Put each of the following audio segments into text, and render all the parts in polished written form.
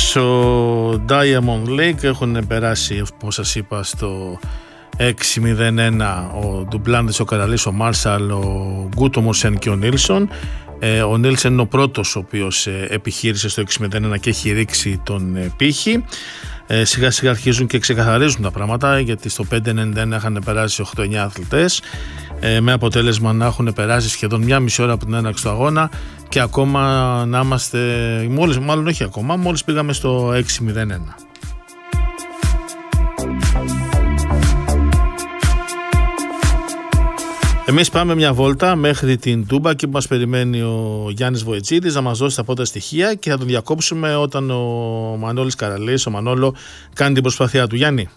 στο Diamond League έχουν περάσει, όπως σας είπα, στο 6-0-1 ο Ντουμπλάντης, ο Καραλής, ο Μάρσαλ, ο Γκούτομοσεν και ο Νίλσον. Ο Νίλσεν είναι ο πρώτος ο οποίος επιχείρησε στο 6-0-1 και έχει ρίξει τον πύχη. Σιγά σιγά αρχίζουν και ξεκαθαρίζουν τα πράγματα, γιατί στο 5-91 είχαν περάσει 8-9 αθλητές, με αποτέλεσμα να έχουν περάσει σχεδόν μια μισή ώρα από την έναρξη του αγώνα και ακόμα να είμαστε, μόλις πήγαμε στο 6-0-1. Εμείς πάμε μια βόλτα μέχρι την Τούμπα και που μας περιμένει ο Γιάννης Βοητσίδης να μας δώσει τα πρώτα στοιχεία και θα τον διακόψουμε όταν ο Μανώλης Καραλής, ο Μανώλο, κάνει την προσπάθειά του. Γιάννη,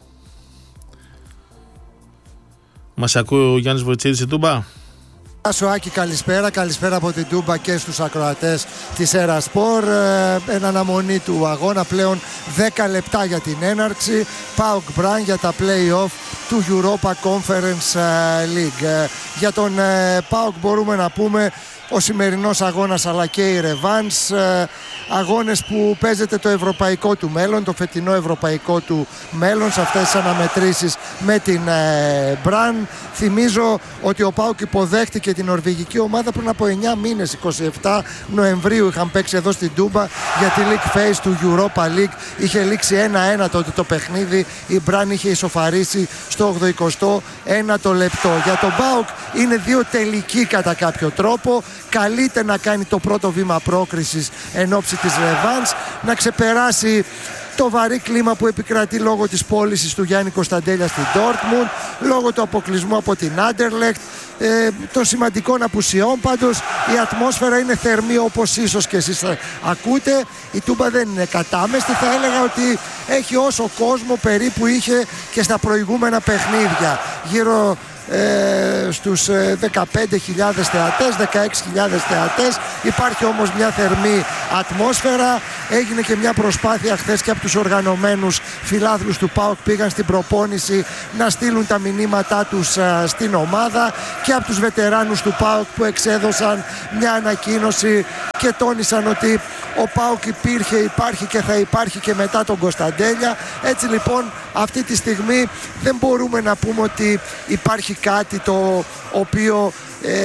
μας ακούει ο Γιάννης Βοητσίδης στην Τούμπα? Γεια σου Άκη, καλησπέρα από την Τούμπα και στους ακροατές της Ερασπορ. Εν αναμονή του αγώνα, πλέον 10 λεπτά για την έναρξη. ΠΑΟΚ Μπραν για τα play-off του Europa Conference League. Για τον ΠΑΟΚ μπορούμε να πούμε ο σημερινός αγώνας αλλά και η ρεβάνς, αγώνες που παίζεται το ευρωπαϊκό του μέλλον, το φετινό ευρωπαϊκό του μέλλον σε αυτές τις αναμετρήσεις με την Μπραν. Θυμίζω ότι ο ΠΑΟΚ υποδέχτηκε την νορβηγική ομάδα πριν από 9 μήνες, 27 Νοεμβρίου είχαν παίξει εδώ στην Τούμπα για τη League Phase του Europa League. Είχε λήξει 1-1 τότε το παιχνίδι, η Μπραν είχε ισοφαρίσει στο 81ο λεπτό. Για τον ΠΑΟΚ είναι δύο τελικοί κατά κάποιο τρόπο. Καλείται να κάνει το πρώτο βήμα πρόκρισης εν ώψη της ρεβάνς, να ξεπεράσει το βαρύ κλίμα που επικρατεί λόγω της πώλησης του Γιάννη Κωνσταντέλια στην Ντόρτμουντ, λόγω του αποκλεισμού από την Άντερλεχτ, των σημαντικών απουσιών. Πάντως η ατμόσφαιρα είναι θερμή, όπως ίσως και εσείς ακούτε. Η Τούμπα δεν είναι κατάμεστη, θα έλεγα ότι έχει όσο κόσμο περίπου είχε και στα προηγούμενα παιχνίδια, γύρω στους 15.000 θεατές, 16.000 θεατές. Υπάρχει όμως μια θερμή ατμόσφαιρα. Έγινε και μια προσπάθεια χθες και από τους οργανωμένους φιλάθλους του ΠΑΟΚ, πήγαν στην προπόνηση να στείλουν τα μηνύματά τους στην ομάδα, και από τους βετεράνους του ΠΑΟΚ που εξέδωσαν μια ανακοίνωση και τόνισαν ότι ο ΠΑΟΚ υπάρχει και θα υπάρχει και μετά τον Κωνσταντέλια. Έτσι λοιπόν αυτή τη στιγμή δεν μπορούμε να πούμε ότι υπάρχει κάτι το οποίο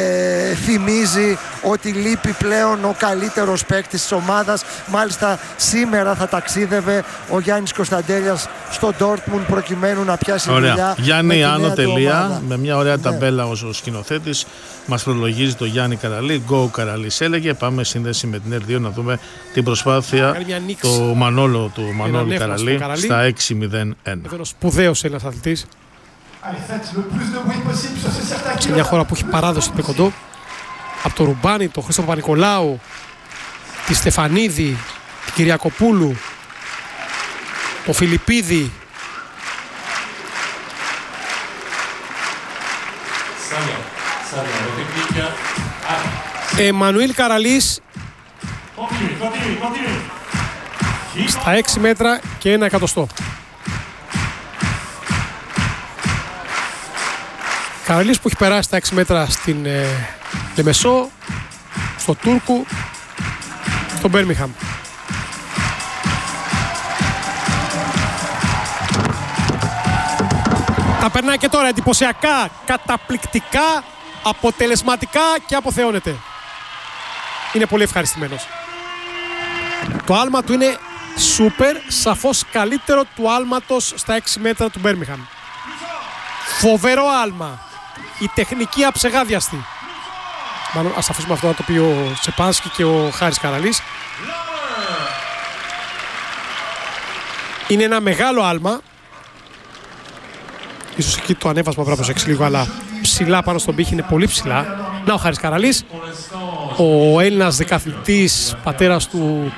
θυμίζει ότι λείπει πλέον ο καλύτερος παίκτης της ομάδας. Μάλιστα σήμερα θα ταξίδευε ο Γιάννης Κωνσταντέλιας στο Ντόρτμουντ προκειμένου να πιάσει δουλειά. Γιάννη, άνω τελεία, με μια ωραία ταμπέλα ο σκηνοθέτης μας προλογίζει το Γιάννη Καραλή. Go Καραλής έλεγε. Πάμε σύνδεση με την R2 να δούμε την προσπάθεια του Μανώλου Καραλή στα 6-0-1. Σπουδαίος ένας αθλητής σε μια χώρα που έχει παράδοση τεκοντό, από το Ρουμπάνι, τον Χρήστο Παπα-Νικολάου, τη Στεφανίδη, την Κυριακοπούλου, τον Φιλιππίδη. Εμμανουήλ Καραλής στα 6 μέτρα και 1 εκατοστό. Καραλής που έχει περάσει τα 6 μέτρα στην Λεμεσό, στο Τούρκου, στο Μπέρμιχαμ. Τα περνάει και τώρα εντυπωσιακά, καταπληκτικά, αποτελεσματικά και αποθεώνεται. Είναι πολύ ευχαριστημένος. Το άλμα του είναι σούπερ, σαφώς καλύτερο του άλματος στα 6 μέτρα του Μπέρμιχαμ. Φοβερό άλμα. Η τεχνική αψεγάδιαστη. Μάλλον ας αφήσουμε αυτό να το πει ο Σεπάνσκι και ο Χάρης Καραλής. Είναι ένα μεγάλο άλμα. Ίσως εκεί το ανέβασμα πρέπει να προσέξει λίγο, αλλά ψηλά πάνω στον πύχη είναι πολύ ψηλά. Να ο Χάρης Καραλής, ο Έλληνας δεκαθλητής, πατέρας του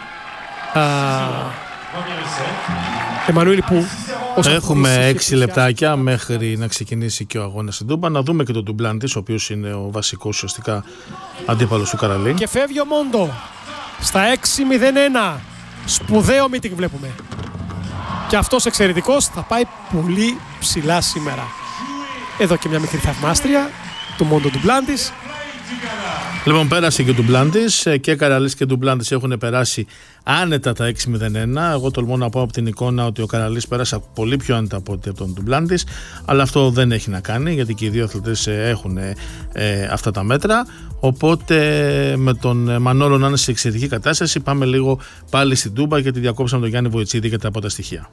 Εμμανουήλ, που έχουμε 6 λεπτάκια μέχρι να ξεκινήσει και ο αγώνας στην Τούμπα. Να δούμε και τον Ντουμπλάντης, ο οποίος είναι ο βασικός ουσιαστικά αντίπαλος του Καραλή. Και φεύγει ο Μόντο στα 6-0-1. Σπουδαίο meeting βλέπουμε. Και αυτός εξαιρετικός θα πάει πολύ ψηλά σήμερα. Εδώ και μια μικρή θαυμάστρια του Μόντο Ντουμπλάντης. Λοιπόν, πέρασε και ο Ντουμπλάντης και Καραλής και Ντουμπλάντης έχουν περάσει άνετα τα 6-0-1. Εγώ τολμώ να πω από την εικόνα ότι ο Καραλής πέρασε πολύ πιο άνετα από ό,τι από τον Ντουμπλάντης, αλλά αυτό δεν έχει να κάνει γιατί και οι δύο αθλητές έχουν αυτά τα μέτρα. Οπότε με τον Μανόλο να είναι σε εξαιρετική κατάσταση, πάμε λίγο πάλι στην Τούμπα γιατί διακόψαμε τον Γιάννη Βοητσίδη για τα από τα στοιχεία.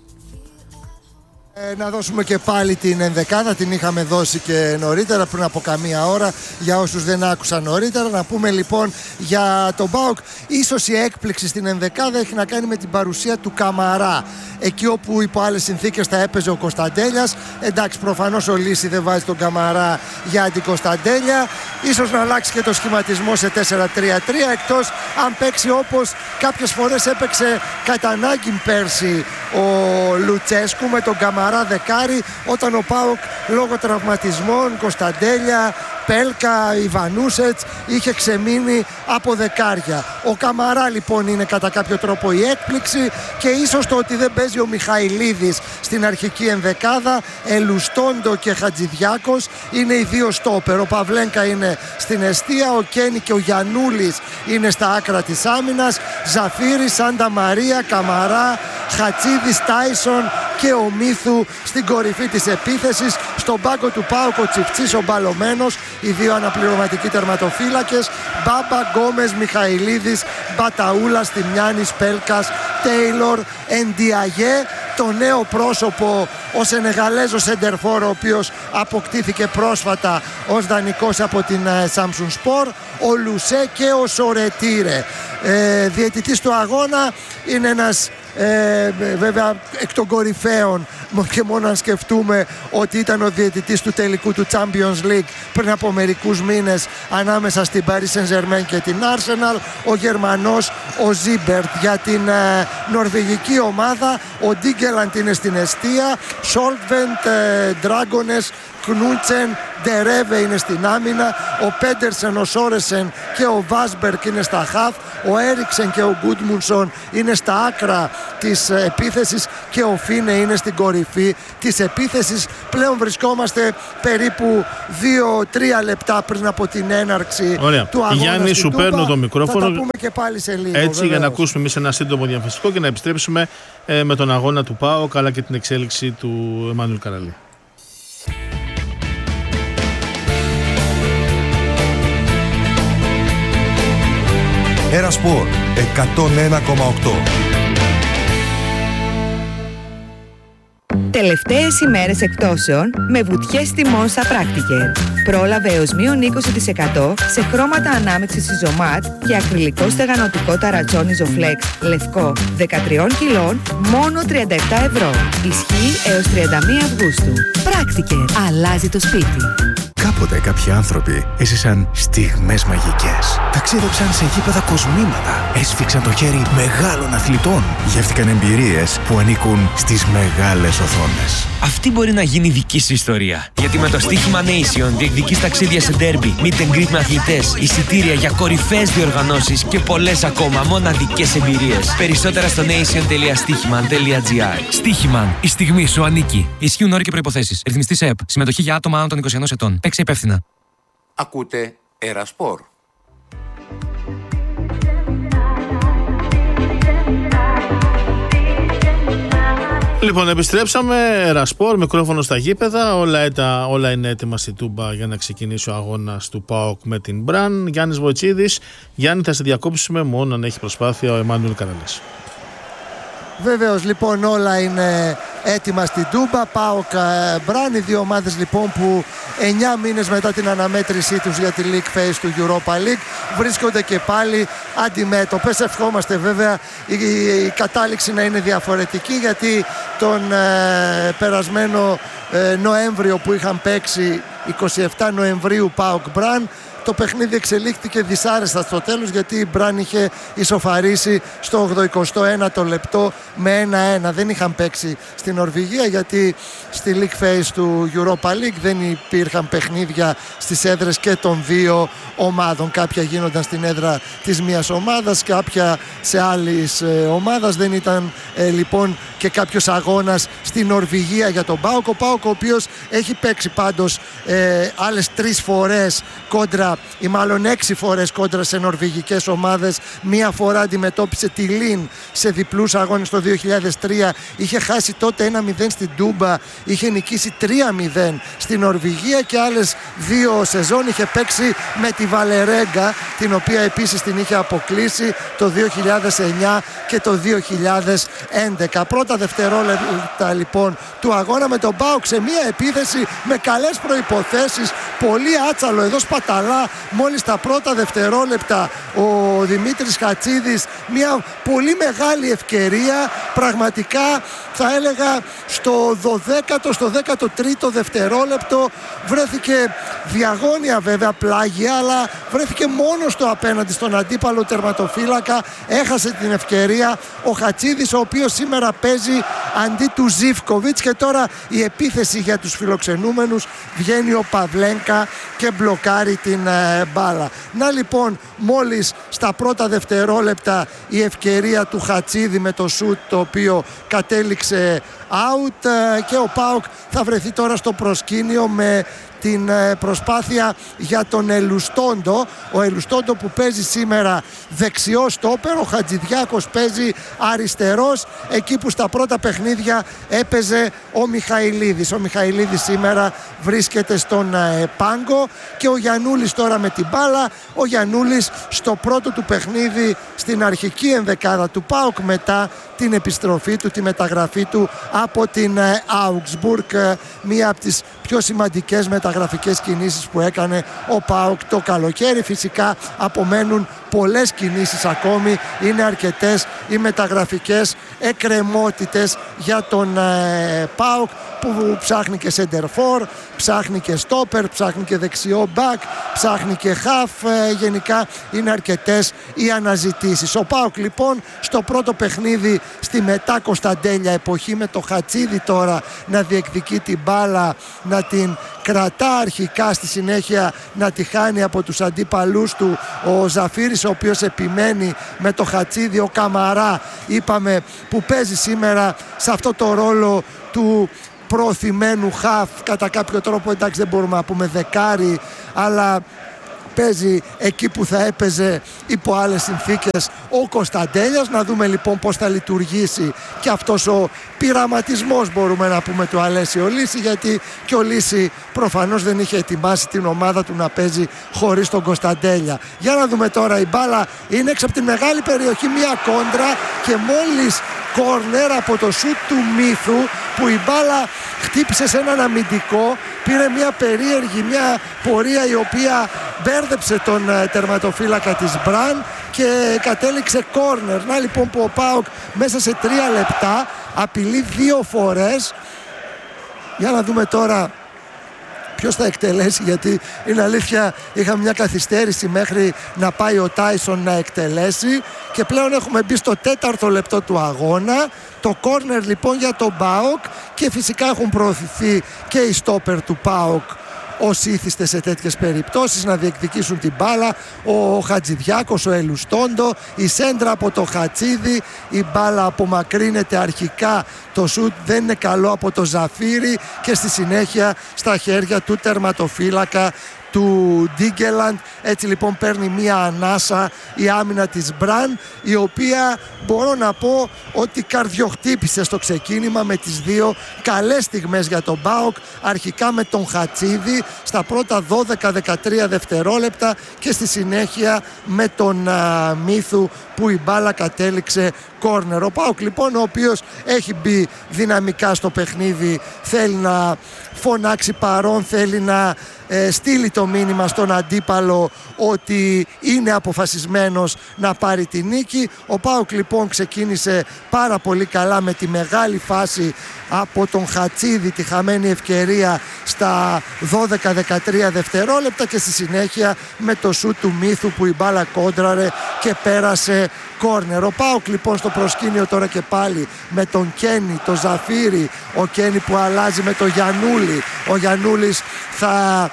Να δώσουμε και πάλι την ενδεκάδα, την είχαμε δώσει και νωρίτερα πριν από καμία ώρα για όσους δεν άκουσαν νωρίτερα. Να πούμε λοιπόν για τον ΠΑΟΚ, ίσως η έκπληξη στην ενδεκάδα έχει να κάνει με την παρουσία του Καμαρά. Εκεί όπου υπό άλλες συνθήκες θα έπαιζε ο Κωνσταντέλιας. Εντάξει, προφανώς ο Λύση δεν βάζει τον Καμαρά για αντικωνσταντέλια. Ίσως να αλλάξει και το σχηματισμό σε 4-3-3, εκτός αν παίξει όπως κάποιες φορές έπαιξε κατά ανάγκη πέρσι ο Λουτσέσκου με τον Καμαρά δεκάρι, όταν ο ΠΑΟΚ λόγω τραυματισμών, Κωνσταντέλια, Πέλκα, Ιβανούσετς είχε ξεμείνει από δεκάρια. Ο Καμαρά λοιπόν είναι κατά κάποιο τρόπο η έκπληξη και ίσως το ότι δεν παίζει ο Μιχαηλίδης στην αρχική ενδεκάδα. Ελουστόντο και Χατζηδιάκος είναι οι δύο στόπερ. Ο Παυλένκα είναι στην εστία, ο Κένι και ο Γιαννούλης είναι στα άκρα της άμυνας. Ζαφύρη, Σάντα Μαρία, Καμαρά, Χατσίδης, Τάισον και ο Μίθου στην κορυφή της επίθεσης. Στον πάγκο του ΠΑΟΚ ο Τσιφτσής, ο Μπαλωμένος, οι δύο αναπληρωματικοί τερματοφύλακες, Μπάμπα, Γκόμες, Μιχαηλίδης, Μπαταούλας, Τιμιάνης, Πέλκας, Τέιλορ, Εντιαγέ, το νέο πρόσωπο, ο Σενεγαλέζος σεντερφόρ, ο οποίος αποκτήθηκε πρόσφατα ως δανεικός από την Samsung Sport, ο Λουσέ και ο Σορετήρε. Διαιτητής του αγώνα είναι ένας βέβαια εκ των κορυφαίων, και μόνο αν σκεφτούμε ότι ήταν ο διαιτητής του τελικού του Champions League πριν από μερικούς μήνες ανάμεσα στην Paris Saint-Germain και την Arsenal, ο Γερμανός ο Ζίμπερτ. Για την νορβηγική ομάδα ο Ντίγκελαντ είναι στην εστία, Σόλτβεντ, Ντράγκονες, Κνούτσεν, Ντερέβε είναι στην άμυνα, ο Πέντερσεν, ο Σόρεσεν και ο Βάσμπερκ είναι στα χαφ, ο Έριξεν και ο Γκούντμουνσον είναι στα άκρα της επίθεσης και ο Φίνε είναι στην κορυφή της επίθεσης. Πλέον βρισκόμαστε περίπου 2-3 λεπτά πριν από την έναρξη του αγώνα. Γιάννη, σου παίρνω το μικρόφωνο. Θα τα πούμε και πάλι σε λίγο. Έτσι, βεβαίως, για να ακούσουμε εμείς ένα σύντομο διαφασιστικό και να επιστρέψουμε με τον αγώνα του ΠΑΟΚ αλλά και την εξέλιξη του Εμμάνουελ Καραλή. Ένα Σπορ 101,8. Τελευταίες ημέρες εκπτώσεων με βουτιές τιμών στα Practiker. Πρόλαβε έως -20% σε χρώματα ανάμειξης Ιζωμάτ και ακριλικό στεγανοτικό ταρατσόνι Ζοφλέξ λευκό 13 κιλών μόνο 37€. Ισχύει έως 31 Αυγούστου. Practiker. Αλλάζει το σπίτι. Κάποτε κάποιοι άνθρωποι έζησαν στιγμές μαγικές. Ταξίδεψαν σε γήπεδα κοσμήματα. Έσφιξαν το χέρι μεγάλων αθλητών. Γεύτηκαν εμπειρίες που ανήκουν στις μεγάλες οθόνες. Αυτή μπορεί να γίνει δική σου ιστορία. Γιατί με το στοίχημα Nation διεκδικείς ταξίδια σε ντέρμπι, meet and greet με αθλητές, εισιτήρια για κορυφαίες διοργανώσεις και πολλές ακόμα μοναδικές εμπειρίες. Περισσότερα στο nation.stichiman.gr. Stichiman. Η στιγμή σου ανήκει. Ισχύουν όροι και προϋποθέσεις. Ρυθμιστής ΕΕΠ. Συμμετοχή για άτομα άνω των 21 ετών. Παίξε υπεύθυνα. Ακούτε Ερασπορ. Λοιπόν, επιστρέψαμε. Ερασπορ, μικρόφωνο στα γήπεδα. Όλα είναι έτοιμα στη Τούμπα για να ξεκινήσει ο αγώνας του ΠΑΟΚ με την Μπραν. Γιάννης Βοητσίδης. Γιάννη, θα σε διακόψουμε μόνο αν έχει προσπάθεια ο Εμμάνουελ Καραλής. Βεβαίως, λοιπόν, όλα είναι έτοιμα στην Τούμπα. ΠΑΟΚ Μπραν, οι δύο ομάδες λοιπόν που 9 μήνες μετά την αναμέτρησή τους για τη League Phase του Europa League βρίσκονται και πάλι αντιμέτωπες. Ευχόμαστε βέβαια η κατάληξη να είναι διαφορετική, γιατί τον περασμένο Νοέμβριο που είχαν παίξει 27 Νοεμβρίου ΠΑΟΚ Μπραν, το παιχνίδι εξελίχθηκε δυσάρεστα στο τέλος, γιατί η Μπραν είχε ισοφαρίσει στο 81ο λεπτό με 1-1. Δεν είχαν παίξει στην Νορβηγία, γιατί στη League Phase του Europa League δεν υπήρχαν παιχνίδια στις έδρες και των δύο ομάδων. Κάποια γίνονταν στην έδρα της μίας ομάδας, κάποια σε άλλης ομάδας. Δεν ήταν λοιπόν και κάποιος αγώνας στην Νορβηγία για τον ΠΑΟΚ. Ο ΠΑΟΚ, ο οποίος έχει παίξει πάντως άλλες 3 φορές κόντρα, ή μάλλον 6 φορές κόντρα σε νορβηγικές ομάδες. Μία φορά αντιμετώπισε τη Λιν σε διπλούς αγώνες το 2003. Είχε χάσει τότε 1-0 στην Τούμπα. Είχε νικήσει 3-0 στην Νορβηγία και άλλες 2 σεζόν είχε παίξει με τη Βαλερέγκα, την οποία επίσης την είχε αποκλείσει το 2009 και το 2011. Πρώτα δευτερόλεπτα λοιπόν του αγώνα με τον ΠΑΟΚ σε μια επίθεση με καλές προϋποθέσεις. Πολύ άτσαλο εδώ σπαταλά μόλις τα πρώτα δευτερόλεπτα ο Δημήτρης Χατσίδης. Μια πολύ μεγάλη ευκαιρία, πραγματικά θα έλεγα στο 12ο, στο 13ο δευτερόλεπτο. Βρέθηκε διαγώνια βέβαια, πλάγια, αλλά βρέθηκε μόνος του απέναντι στον αντίπαλο τερματοφύλακα. Έχασε την ευκαιρία ο Χατσίδης, ο οποίος σήμερα παίζει αντί του Ζίβκοβιτς, και τώρα η επίθεση για τους φιλοξενούμενους, βγαίνει ο Παυλένκα και μπλοκάρει την μπάλα. Να λοιπόν, μόλις στα πρώτα δευτερόλεπτα η ευκαιρία του Χατσίδη με το σουτ, το οποίο κατέληξε out, και ο ΠΑΟΚ θα βρεθεί τώρα στο προσκήνιο με την προσπάθεια για τον Ελουστόντο. Ο Ελουστόντο που παίζει σήμερα δεξιό στόπερ, ο Χατζηδιάκος παίζει αριστερός, εκεί που στα πρώτα παιχνίδια έπαιζε ο Μιχαηλίδης. Ο Μιχαηλίδης σήμερα βρίσκεται στον πάγκο και ο Γιαννούλης τώρα με την μπάλα. Ο Γιαννούλης στο πρώτο του παιχνίδι στην αρχική ενδεκάδα του ΠΑΟΚ μετά την επιστροφή του, τη μεταγραφή του από την Augsburg, μία από τις πιο σημαντικές μεταγραφικές κινήσεις που έκανε ο ΠΑΟΚ το καλοκαίρι. Φυσικά απομένουν πολλές κινήσεις ακόμη, είναι αρκετές οι μεταγραφικές εκκρεμότητες για τον ΠΑΟΚ, που ψάχνει και σεντερφόρ, ψάχνει και στόπερ, ψάχνει και δεξιό μπακ, ψάχνει και χαφ. Γενικά είναι αρκετές οι αναζητήσεις. Ο ΠΑΟΚ λοιπόν στο πρώτο παιχνίδι στη μετά Κωνσταντέλια εποχή, με το Χατσίδη τώρα να διεκδικεί την μπάλα, να την κρατά αρχικά, στη συνέχεια να τη χάνει από τους αντίπαλούς του ο Ζαφύρης, ο οποίος επιμένει με το Χατσίδη. Ο Καμαρά, είπαμε, που παίζει σήμερα σε αυτό το ρόλο του προωθημένου χαφ, κατά κάποιο τρόπο, εντάξει δεν μπορούμε να πούμε δεκάρι, αλλά παίζει εκεί που θα έπαιζε υπό άλλες συνθήκες ο Κωνσταντέλιας. Να δούμε λοιπόν πώς θα λειτουργήσει και αυτός ο πειραματισμός, μπορούμε να πούμε, του Αλέσιο Λύση, γιατί και ο Λύση προφανώς δεν είχε ετοιμάσει την ομάδα του να παίζει χωρίς τον Κωνσταντέλια. Για να δούμε τώρα, η μπάλα είναι έξω από τη μεγάλη περιοχή, μια κόντρα, και μόλις κόρνερ από το σουτ του Μύθου, που η μπάλα χτύπησε σε έναν αμυντικό, πήρε μια περίεργη, μια πορεία η οποία μπέρδεψε τον τερματοφύλακα της Μπραν και κατέληξε κόρνερ. Να λοιπόν που ο ΠΑΟΚ μέσα σε 3 λεπτά απειλεί 2 φορές. Για να δούμε τώρα ποιος θα εκτελέσει, γιατί είναι αλήθεια είχαμε μια καθυστέρηση μέχρι να πάει ο Τάισον να εκτελέσει, και πλέον έχουμε μπει στο 4ο λεπτό του αγώνα. Το κόρνερ λοιπόν για τον ΠΑΟΚ, και φυσικά έχουν προωθηθεί και οι στόπερ του ΠΑΟΚ ως ήθιστε σε τέτοιες περιπτώσεις να διεκδικήσουν την μπάλα. Ο Χατζηδιάκος, ο Ελουστόντο, η σέντρα από το Χατσίδη, η μπάλα απομακρύνεται αρχικά, το σουτ δεν είναι καλό από το Ζαφύρι, και στη συνέχεια στα χέρια του τερματοφύλακα του Ντίγκελαντ. Έτσι λοιπόν παίρνει μία ανάσα η άμυνα της Μπραν, η οποία μπορώ να πω ότι καρδιοχτύπησε στο ξεκίνημα με τις 2 καλές στιγμές για τον ΠΑΟΚ, αρχικά με τον Χατσίδη στα πρώτα 12-13 δευτερόλεπτα, και στη συνέχεια με τον Μύθου, που η μπάλα κατέληξε κόρνερ. Ο ΠΑΟΚ λοιπόν, ο οποίος έχει μπει δυναμικά στο παιχνίδι, θέλει να φωνάξει παρόν, θέλει να στείλει το μήνυμα στον αντίπαλο ότι είναι αποφασισμένος να πάρει τη νίκη. Ο ΠΑΟΚ λοιπόν ξεκίνησε πάρα πολύ καλά με τη μεγάλη φάση από τον Χατσίδη, τη χαμένη ευκαιρία στα 12-13 δευτερόλεπτα, και στη συνέχεια με το σουτ του Μύθου που η μπάλα κόντραρε και πέρασε κόρνερ. Ο ΠΑΟΚ λοιπόν στο προσκήνιο τώρα και πάλι με τον Κένι, το Ζαφύρι, ο Κένι που αλλάζει με τον Γιαννούλη. Ο Γιαννούλης θα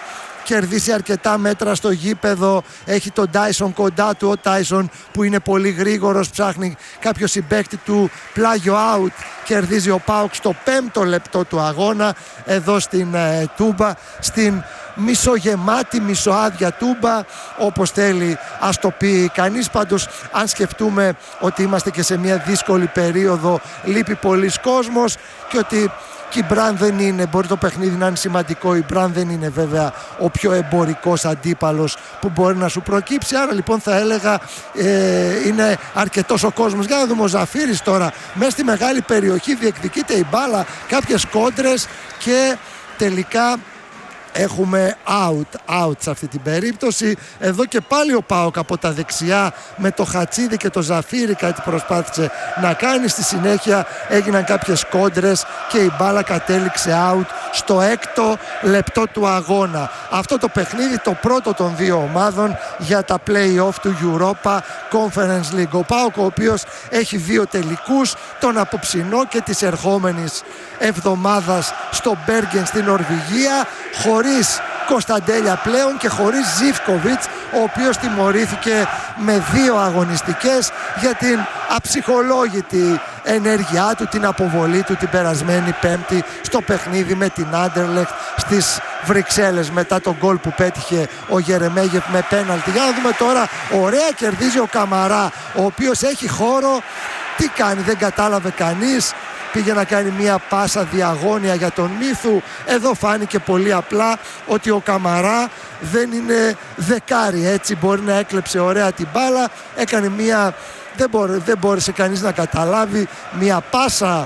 κερδίσει αρκετά μέτρα στο γήπεδο. Έχει τον Τάισον κοντά του. Ο Τάισον που είναι πολύ γρήγορος, ψάχνει κάποιο συμπαίκτη του. Πλάγιο out. Κερδίζει ο ΠΑΟΚ στο 5ο λεπτό του αγώνα εδώ στην Τούμπα, στην μισογεμάτη, μισοάδια Τούμπα, όπως θέλει ας το πει κανείς. Πάντως, αν σκεφτούμε ότι είμαστε και σε μια δύσκολη περίοδο, λείπει πολλής κόσμος και ότι και η Μπραν δεν είναι, μπορεί το παιχνίδι να είναι σημαντικό, η Μπραν δεν είναι βέβαια ο πιο εμπορικός αντίπαλος που μπορεί να σου προκύψει. Άρα λοιπόν θα έλεγα είναι αρκετός ο κόσμος. Για να δούμε, ο Ζαφύρης τώρα μέσα στη μεγάλη περιοχή διεκδικείται η μπάλα, κάποιες κόντρες και τελικά έχουμε out σε αυτή την περίπτωση. Εδώ και πάλι ο ΠΑΟΚ από τα δεξιά με το Χατσίδη και το Ζαφύρη κάτι προσπάθησε να κάνει. Στη συνέχεια έγιναν κάποιες κόντρες και η μπάλα κατέληξε out στο 6ο λεπτό του αγώνα. Αυτό το παιχνίδι το πρώτο των δύο ομάδων για τα play-off του Europa Conference League. Ο ΠΑΟΚ, ο οποίος έχει δύο τελικούς, τον απόψινό και της ερχόμενης εβδομάδας στο Μπέργεν στην Νορβηγία, χωρίς Κωνσταντέλια πλέον και χωρίς Ζίβκοβιτς, ο οποίος τιμωρήθηκε με 2 αγωνιστικές για την αψυχολόγητη ενέργειά του, την αποβολή του την περασμένη Πέμπτη στο παιχνίδι με την Άντερλεχτ στις Βρυξέλλες μετά τον γκολ που πέτυχε ο Γερεμέγεφ με πέναλτι. Για να δούμε τώρα, ωραία κερδίζει ο Καμαρά, ο οποίος έχει χώρο. Τι κάνει, δεν κατάλαβε κανείς. Πήγε να κάνει μια πάσα διαγώνια για τον Μίθου. Εδώ φάνηκε πολύ απλά ότι ο Καμαρά δεν είναι δεκάρι, έτσι μπορεί να έκλεψε ωραία την μπάλα. Έκανε μια, δεν μπόρεσε κανείς να καταλάβει, μια πάσα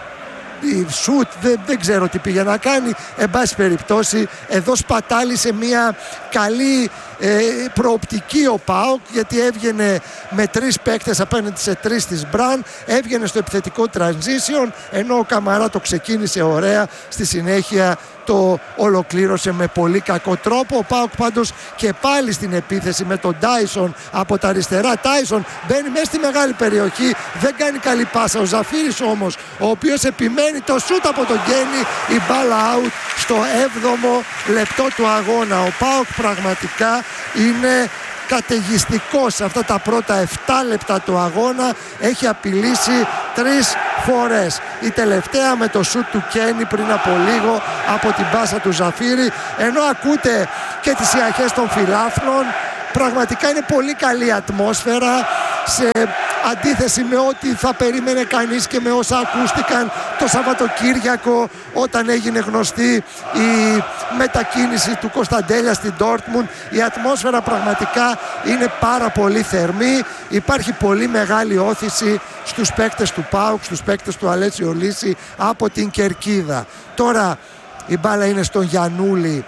σουτ, δεν ξέρω τι πήγε να κάνει. Εν πάση περιπτώσει, εδώ σπατάλησε μια καλή προοπτική ο ΠΑΟΚ, γιατί έβγαινε με 3 παίκτες απέναντι σε 3 της Μπραν, έβγαινε στο επιθετικό transition, ενώ ο Καμαρά το ξεκίνησε ωραία, στη συνέχεια το ολοκλήρωσε με πολύ κακό τρόπο. Ο ΠΑΟΚ πάντως και πάλι στην επίθεση με τον Τάισον από τα αριστερά. Τάισον μπαίνει μέσα στη μεγάλη περιοχή, δεν κάνει καλή πάσα. Ο Ζαφύρης όμως, ο οποίος επιμένει, το σούτ από τον Γκένι, η μπάλα out στο 7ο λεπτό του αγώνα. Ο ΠΑΟΚ πραγματικά είναι καταιγιστικός σε αυτά τα πρώτα 7 λεπτά του αγώνα. Έχει απειλήσει 3 φορές. Η τελευταία με το σούτ του Κένι πριν από λίγο από την πάσα του Ζαφύρη. Ενώ ακούτε και τις ιαχές των φιλάθλων, πραγματικά είναι πολύ καλή ατμόσφαιρα, σε αντίθεση με ό,τι θα περίμενε κανείς και με όσα ακούστηκαν το Σαββατοκύριακο όταν έγινε γνωστή η μετακίνηση του Κωνσταντέλια στην Ντόρτμουντ. Η ατμόσφαιρα πραγματικά είναι πάρα πολύ θερμή. Υπάρχει πολύ μεγάλη όθηση στους παίκτες του ΠΑΟΚ, στους παίκτες του Αλέτσιο Λύση από την κερκίδα. Τώρα η μπάλα είναι στον Γιαννούλη.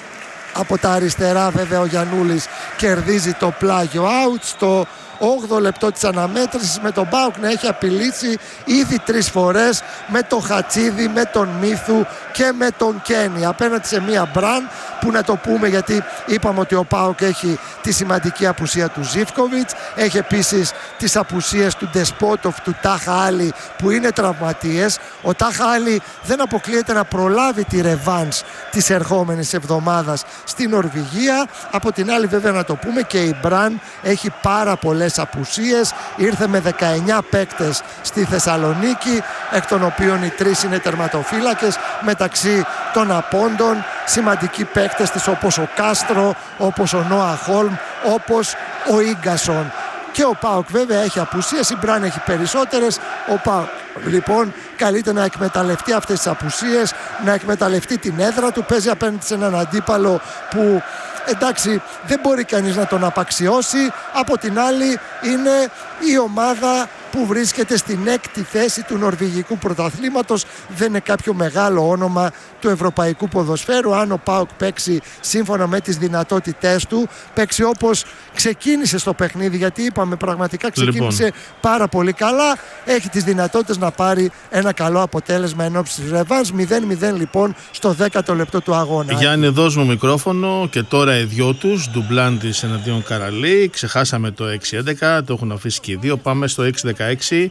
Από τα αριστερά βέβαια ο Γιαννούλης κερδίζει το πλάγιο out στο 8ο λεπτό της αναμέτρησης, με τον ΠΑΟΚ να έχει απειλήσει ήδη 3 φορές με τον Χατσίδη, με τον Μίθου και με τον Κένι απέναντι σε μία Μπραν που, να το πούμε γιατί είπαμε ότι ο ΠΑΟΚ έχει τη σημαντική απουσία του Ζίβκοβιτς, έχει επίσης τις απουσίες του Ντεσπότοφ, του Τάχα Άλλη που είναι τραυματίες. Ο Τάχα Άλλη δεν αποκλείεται να προλάβει τη ρεβάνς της ερχόμενης εβδομάδας στην Νορβηγία. Από την άλλη βέβαια να το πούμε και η Μπραν έχει πάρα πολλές απουσίες, ήρθε με 19 παίκτες στη Θεσσαλονίκη, εκ των οποίων οι 3 είναι τερματοφύλακες, μεταξύ των απόντων σημαντικοί παίκτες της όπως ο Κάστρο, όπως ο Νόα Χόλμ, όπως ο Ίγκασον. Και ο ΠΑΟΚ βέβαια έχει απουσίες, η Μπραν έχει περισσότερες. Ο ΠΑΟΚ λοιπόν καλείται να εκμεταλλευτεί αυτές τις απουσίες, να εκμεταλλευτεί την έδρα του, παίζει απέναντι σε έναν αντίπαλο που εντάξει δεν μπορεί κανείς να τον απαξιώσει. Από την άλλη είναι η ομάδα που βρίσκεται στην 6η θέση του νορβηγικού πρωταθλήματος, δεν είναι κάποιο μεγάλο όνομα του ευρωπαϊκού ποδοσφαίρου. Αν ο ΠΑΟΚ παίξει σύμφωνα με τις δυνατότητές του, παίξει όπως ξεκίνησε στο παιχνίδι, γιατί είπαμε πραγματικά ξεκίνησε πάρα πολύ καλά, έχει τις δυνατότητες να πάρει ένα καλό αποτέλεσμα ενόψει της ρεβάνς. 0-0 λοιπόν στο 10ο λεπτό του αγώνα. Γιάννη, δώσ' μου μικρόφωνο και τώρα οι δυο τους, Ντουμπλάντης εναντίον Καραλή. Ξεχάσαμε το 6-11, το έχουν αφήσει και οι δύο. Πάμε στο 6-19. 16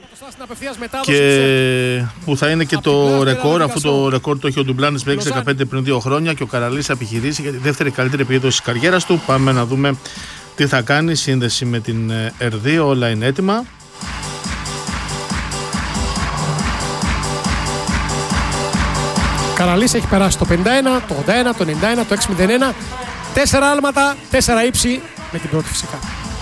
και που θα είναι και το ρεκόρ, αφού το ρεκόρ το έχει ο Ντουμπλάντης που έχει 15 πριν 2 χρόνια και ο Καραλής επιχειρήσει για τη δεύτερη καλύτερη επίδοση της καριέρας του. Πάμε να δούμε τι θα κάνει, σύνδεση με την R2, όλα είναι έτοιμα. Καραλής έχει περάσει το 51, το 81, το 91, το 601. 4 άλματα, 4 ύψη με την πρώτη φυσικά.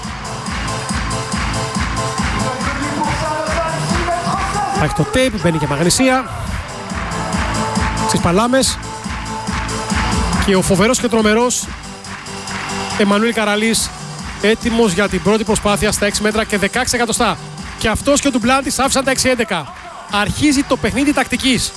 Έχει το tape, μπαίνει και μαγνησία στις παλάμες και ο φοβερός και τρομερός Εμμανουήλ Καραλής έτοιμος για την πρώτη προσπάθεια στα 6 μέτρα και 16 εκατοστά. Και αυτός και ο Ντουμπλάντης άφησαν τα 6-11. Αρχίζει το παιχνίδι τακτικής.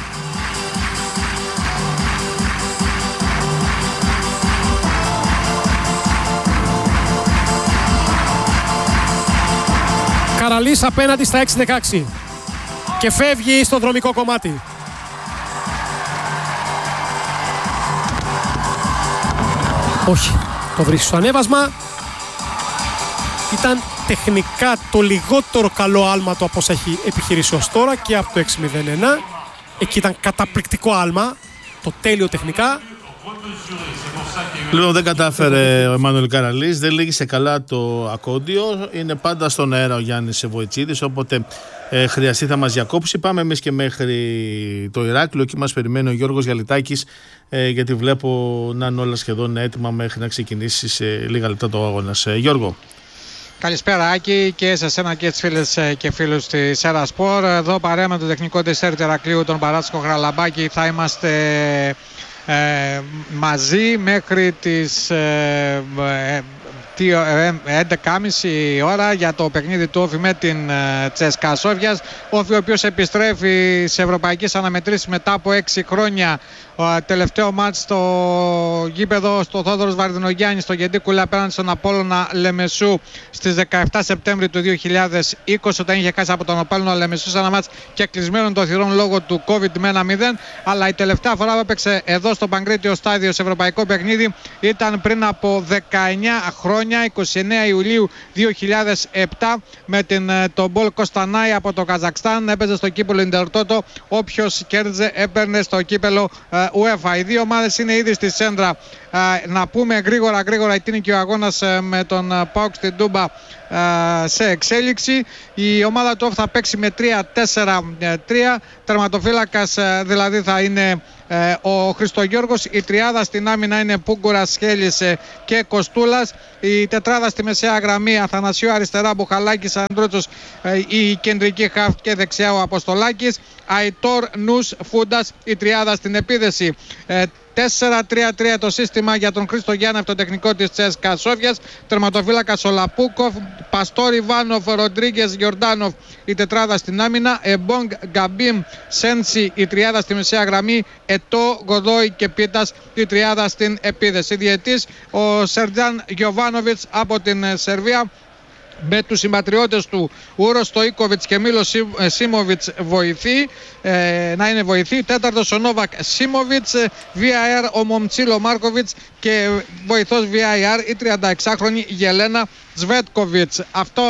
Καραλής απέναντι στα 6-16 και φεύγει στο δρομικό κομμάτι. Όχι, το βρίσκει στο ανέβασμα. Ήταν τεχνικά το λιγότερο καλό άλμα του από όσα έχει επιχειρήσει ως τώρα και από το 6-0-1. Εκεί ήταν καταπληκτικό άλμα, το τέλειο τεχνικά. Λοιπόν, δεν κατάφερε ο Εμμανουήλ Καραλής, δεν λύγησε καλά το ακόντιο. Είναι πάντα στον αέρα ο Γιάννης Βοητσίδης, όποτε χρειαστεί θα μας διακόψει. Πάμε εμείς και μέχρι το Ηράκλειο, εκεί μας περιμένει ο Γιώργος Γιαλιτάκης, γιατί βλέπω να είναι όλα σχεδόν έτοιμα μέχρι να ξεκινήσει σε λίγα λεπτά το αγώνας. Γιώργο. Καλησπέρα Άκη και σε εσένα και τις φίλες και φίλους της Σέρα Σπορ. Εδώ παρέα με το τεχνικό τεσέρ του Ηρακλείου, τον Παράτσικο Γραλαμπάκη, θα είμαστε μαζί μέχρι τις 11.30 ώρα για το παιχνίδι του Όφη με την Τσέσκα Σόφιας. Όφη ο οποίος επιστρέφει σε ευρωπαϊκές αναμετρήσεις μετά από 6 χρόνια. Τελευταίο μάτς στο γήπεδο στο Θόδωρος Βαρδινογιάννη στο Γεντίκουλα απέναντι στον Απόλλωνα Λεμεσού στις 17 Σεπτέμβρη του 2020, όταν είχε χάσει από τον Απόλλωνα Λεμεσού σε ένα μάτς και κλεισμένων των θυρών λόγω του COVID με 1-0. Αλλά η τελευταία φορά που έπαιξε εδώ στο Παγκρίτιο Στάδιο σε ευρωπαϊκό παιχνίδι ήταν πριν από 19 χρόνια, 29 Ιουλίου 2007, με τον Μπολ Κοστανάη από το Καζακστάν. Έπαιζε στο κύπελλο Ιντερτότο. Όποιος κέρδιζε έπαιρνε στο κύπελλο UEFA. Οι δύο ομάδες είναι ήδη στη σέντρα. Να πούμε γρήγορα τι είναι και ο αγώνας με τον ΠΑΟΚ στην Τούμπα σε εξέλιξη. Η ομάδα του θα παίξει με 3-4-3. Τερματοφύλακας δηλαδή θα είναι ο Χριστογιώργος. Η τριάδα στην άμυνα είναι Πούγκουρας, Σχέλης και Κοστούλας. Η τετράδα στη μεσαία γραμμή Αθανασίου αριστερά, Μπουχαλάκης, Ανδρότσος η κεντρική χαφ και δεξιά ο Αποστολάκης. Αϊτόρ, Νους, Φούντας η τριάδα στην επίδεση. 4-3-3 το σύστημα για τον Χρήστο Γιάννεφ, το τεχνικό της Τσέσκα Σόφιας. Τερματοφύλακας ο Λαπούκοφ, Παστόρι, Βάνοφ, Ροντρίγκες, Γιορντάνοφ η τετράδα στην άμυνα. Εμπόγκ, Γκαμπίμ, Σέντσι η τριάδα στη μεσαία γραμμή. Ετώ, Γοδόη και Πίτας η τριάδα στην επίδεση. Διαιτής ο Σερτζάν Γιοβάνοβιτς από την Σερβία, με τους συμπατριώτες του Ούρο Στοίκοβιτς και Μίλο Σίμοβιτς να είναι βοηθοί. Τέταρτος ο Νόβακ Σίμοβιτς, VAR ο Μομτσίλο Μάρκοβιτς και βοηθός VAR η 36χρονη Γελένα Σβέτκοβιτς. Αυτό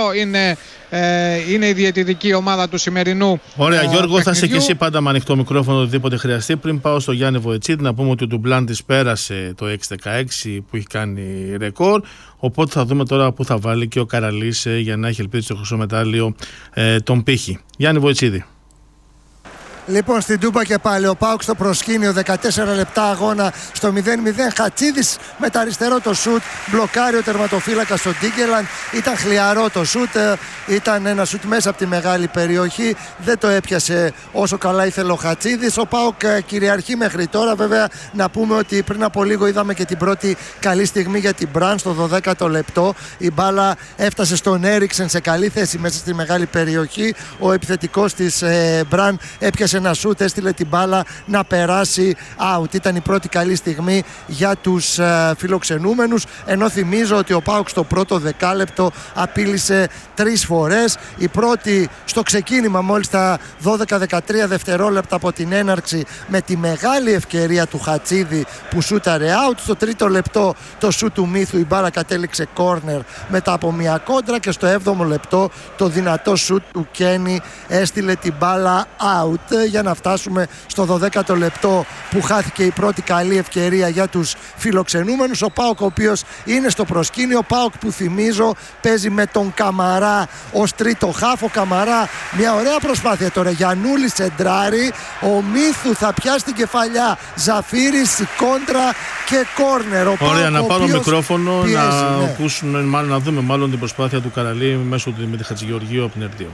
είναι η διαιτητική ομάδα του σημερινού. Ωραία, Γιώργο, θα είσαι και εσύ πάντα με ανοιχτό μικρόφωνο οτιδήποτε χρειαστεί. Πριν πάω στο Γιάννη Βοητσίδη, να πούμε ότι ο Ντουμπλάντης πέρασε το 6-16 που έχει κάνει ρεκόρ. Οπότε θα δούμε τώρα πού θα βάλει και ο Καραλής για να έχει ελπίδα στο χρυσό μετάλλιο τον πύχη. Γιάννη Βοητσίδη. Λοιπόν, στην Τούμπα και πάλι ο ΠΑΟΚ στο προσκήνιο, 14 λεπτά αγώνα στο 0-0. Χατσίδης με τα αριστερό το σουτ, μπλοκάρει ο τερματοφύλακας στον Ντίγκελαντ. Ήταν χλιαρό το σουτ, ήταν ένα σουτ μέσα από τη μεγάλη περιοχή. Δεν το έπιασε όσο καλά ήθελε ο Χατσίδης. Ο ΠΑΟΚ κυριαρχεί μέχρι τώρα. Βέβαια, να πούμε ότι πριν από λίγο είδαμε και την πρώτη καλή στιγμή για την Μπραν στο 12ο λεπτό. Η μπάλα έφτασε στον Έριξεν σε καλή θέση μέσα στη μεγάλη περιοχή. Ο επιθετικός της Μπραν έπιασε ένα σούτ, έστειλε την μπάλα να περάσει out. Ήταν η πρώτη καλή στιγμή για τους φιλοξενούμενους, ενώ θυμίζω ότι ο ΠΑΟΚ στο πρώτο δεκάλεπτο απείλησε 3 φορές. Η πρώτη στο ξεκίνημα μόλις τα 12-13 δευτερόλεπτα από την έναρξη, με τη μεγάλη ευκαιρία του Χατσίδη που σούταρε out. Στο τρίτο λεπτό το σούτ του Μίθου, η μπάλα κατέληξε κόρνερ μετά από μια κόντρα, και στο 7ο λεπτό το δυνατό σούτ του Κένι έστειλε την μπάλα out, για να φτάσουμε στο 12ο λεπτό που χάθηκε η πρώτη καλή ευκαιρία για τους φιλοξενούμενους. Ο ΠΑΟΚ, ο οποίος είναι στο προσκήνιο, ΠΑΟΚ που θυμίζω παίζει με τον Καμαρά ως τρίτο χάφ. Ο Καμαρά, μια ωραία προσπάθεια τώρα, Γιαννούλη σεντράρει, ο Μίθου θα πιάσει την κεφαλιά, Ζαφύρης η κόντρα και κόρνερ. Ωραία, να πάρω μικρόφωνο, να δούμε μάλλον την προσπάθεια του Καραλή μέσω του Δημήτρη Χατζηγεωργίου από την Ερτίο.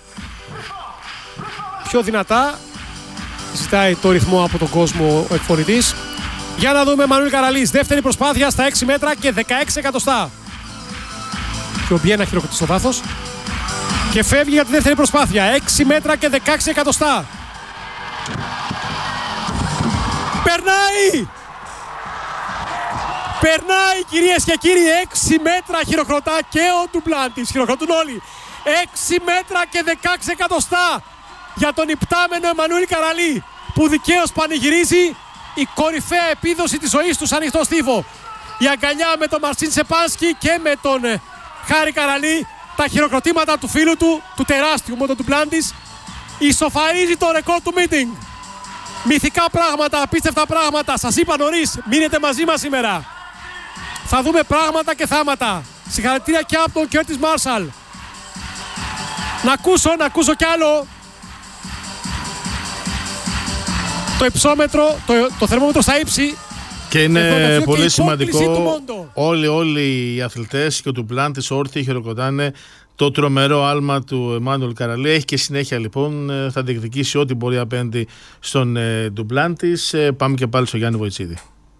Πιο δυνατά ζητάει το ρυθμό από τον κόσμο ο εκφωνητής. Για να δούμε, Μανουήλ Καραλής, δεύτερη προσπάθεια στα 6 μέτρα και 16 εκατοστά. Και ο Μπιένα χειροκροτεί στο βάθος και φεύγει για τη δεύτερη προσπάθεια. 6 μέτρα και 16 εκατοστά. Περνάει! Περνάει, κυρίες και κύριοι, 6 μέτρα χειροκροτά και ο Ντουμπλάντης. Χειροκροτούν όλοι. 6 μέτρα και 16 εκατοστά για τον υπτάμενο Εμμανουήλ Καραλή, που δικαίως πανηγυρίζει η κορυφαία επίδοση της ζωής του σε ανοιχτό στίβο. Η αγκαλιά με τον Μαρσίν Σεπάνσκι και με τον Χάρη Καραλή, τα χειροκροτήματα του φίλου του τεράστιου με τον Ντουμπλάντης, ισοφαρίζει το ρεκόρ του meeting. Μυθικά πράγματα, απίστευτα πράγματα. Σας είπα νωρίς, μείνετε μαζί μας σήμερα. Θα δούμε πράγματα και θάματα. Συγχαρητήρια και από τον Κέρτις Μάρσαλ. Να ακούσω κι άλλο. Το υψόμετρο, το θερμόμετρο στα ύψη. Και είναι πολύ σημαντικό. Όλοι οι αθλητές και ο Ντουμπλάντης όρθιοι χειροκροτάνε το τρομερό άλμα του Εμμάνουελ Καραλή. Έχει και συνέχεια λοιπόν, θα διεκδικήσει ό,τι μπορεί απέναντι στον Ντουμπλάντης. Πάμε και πάλι στο Γιάννη Βοητσίδη.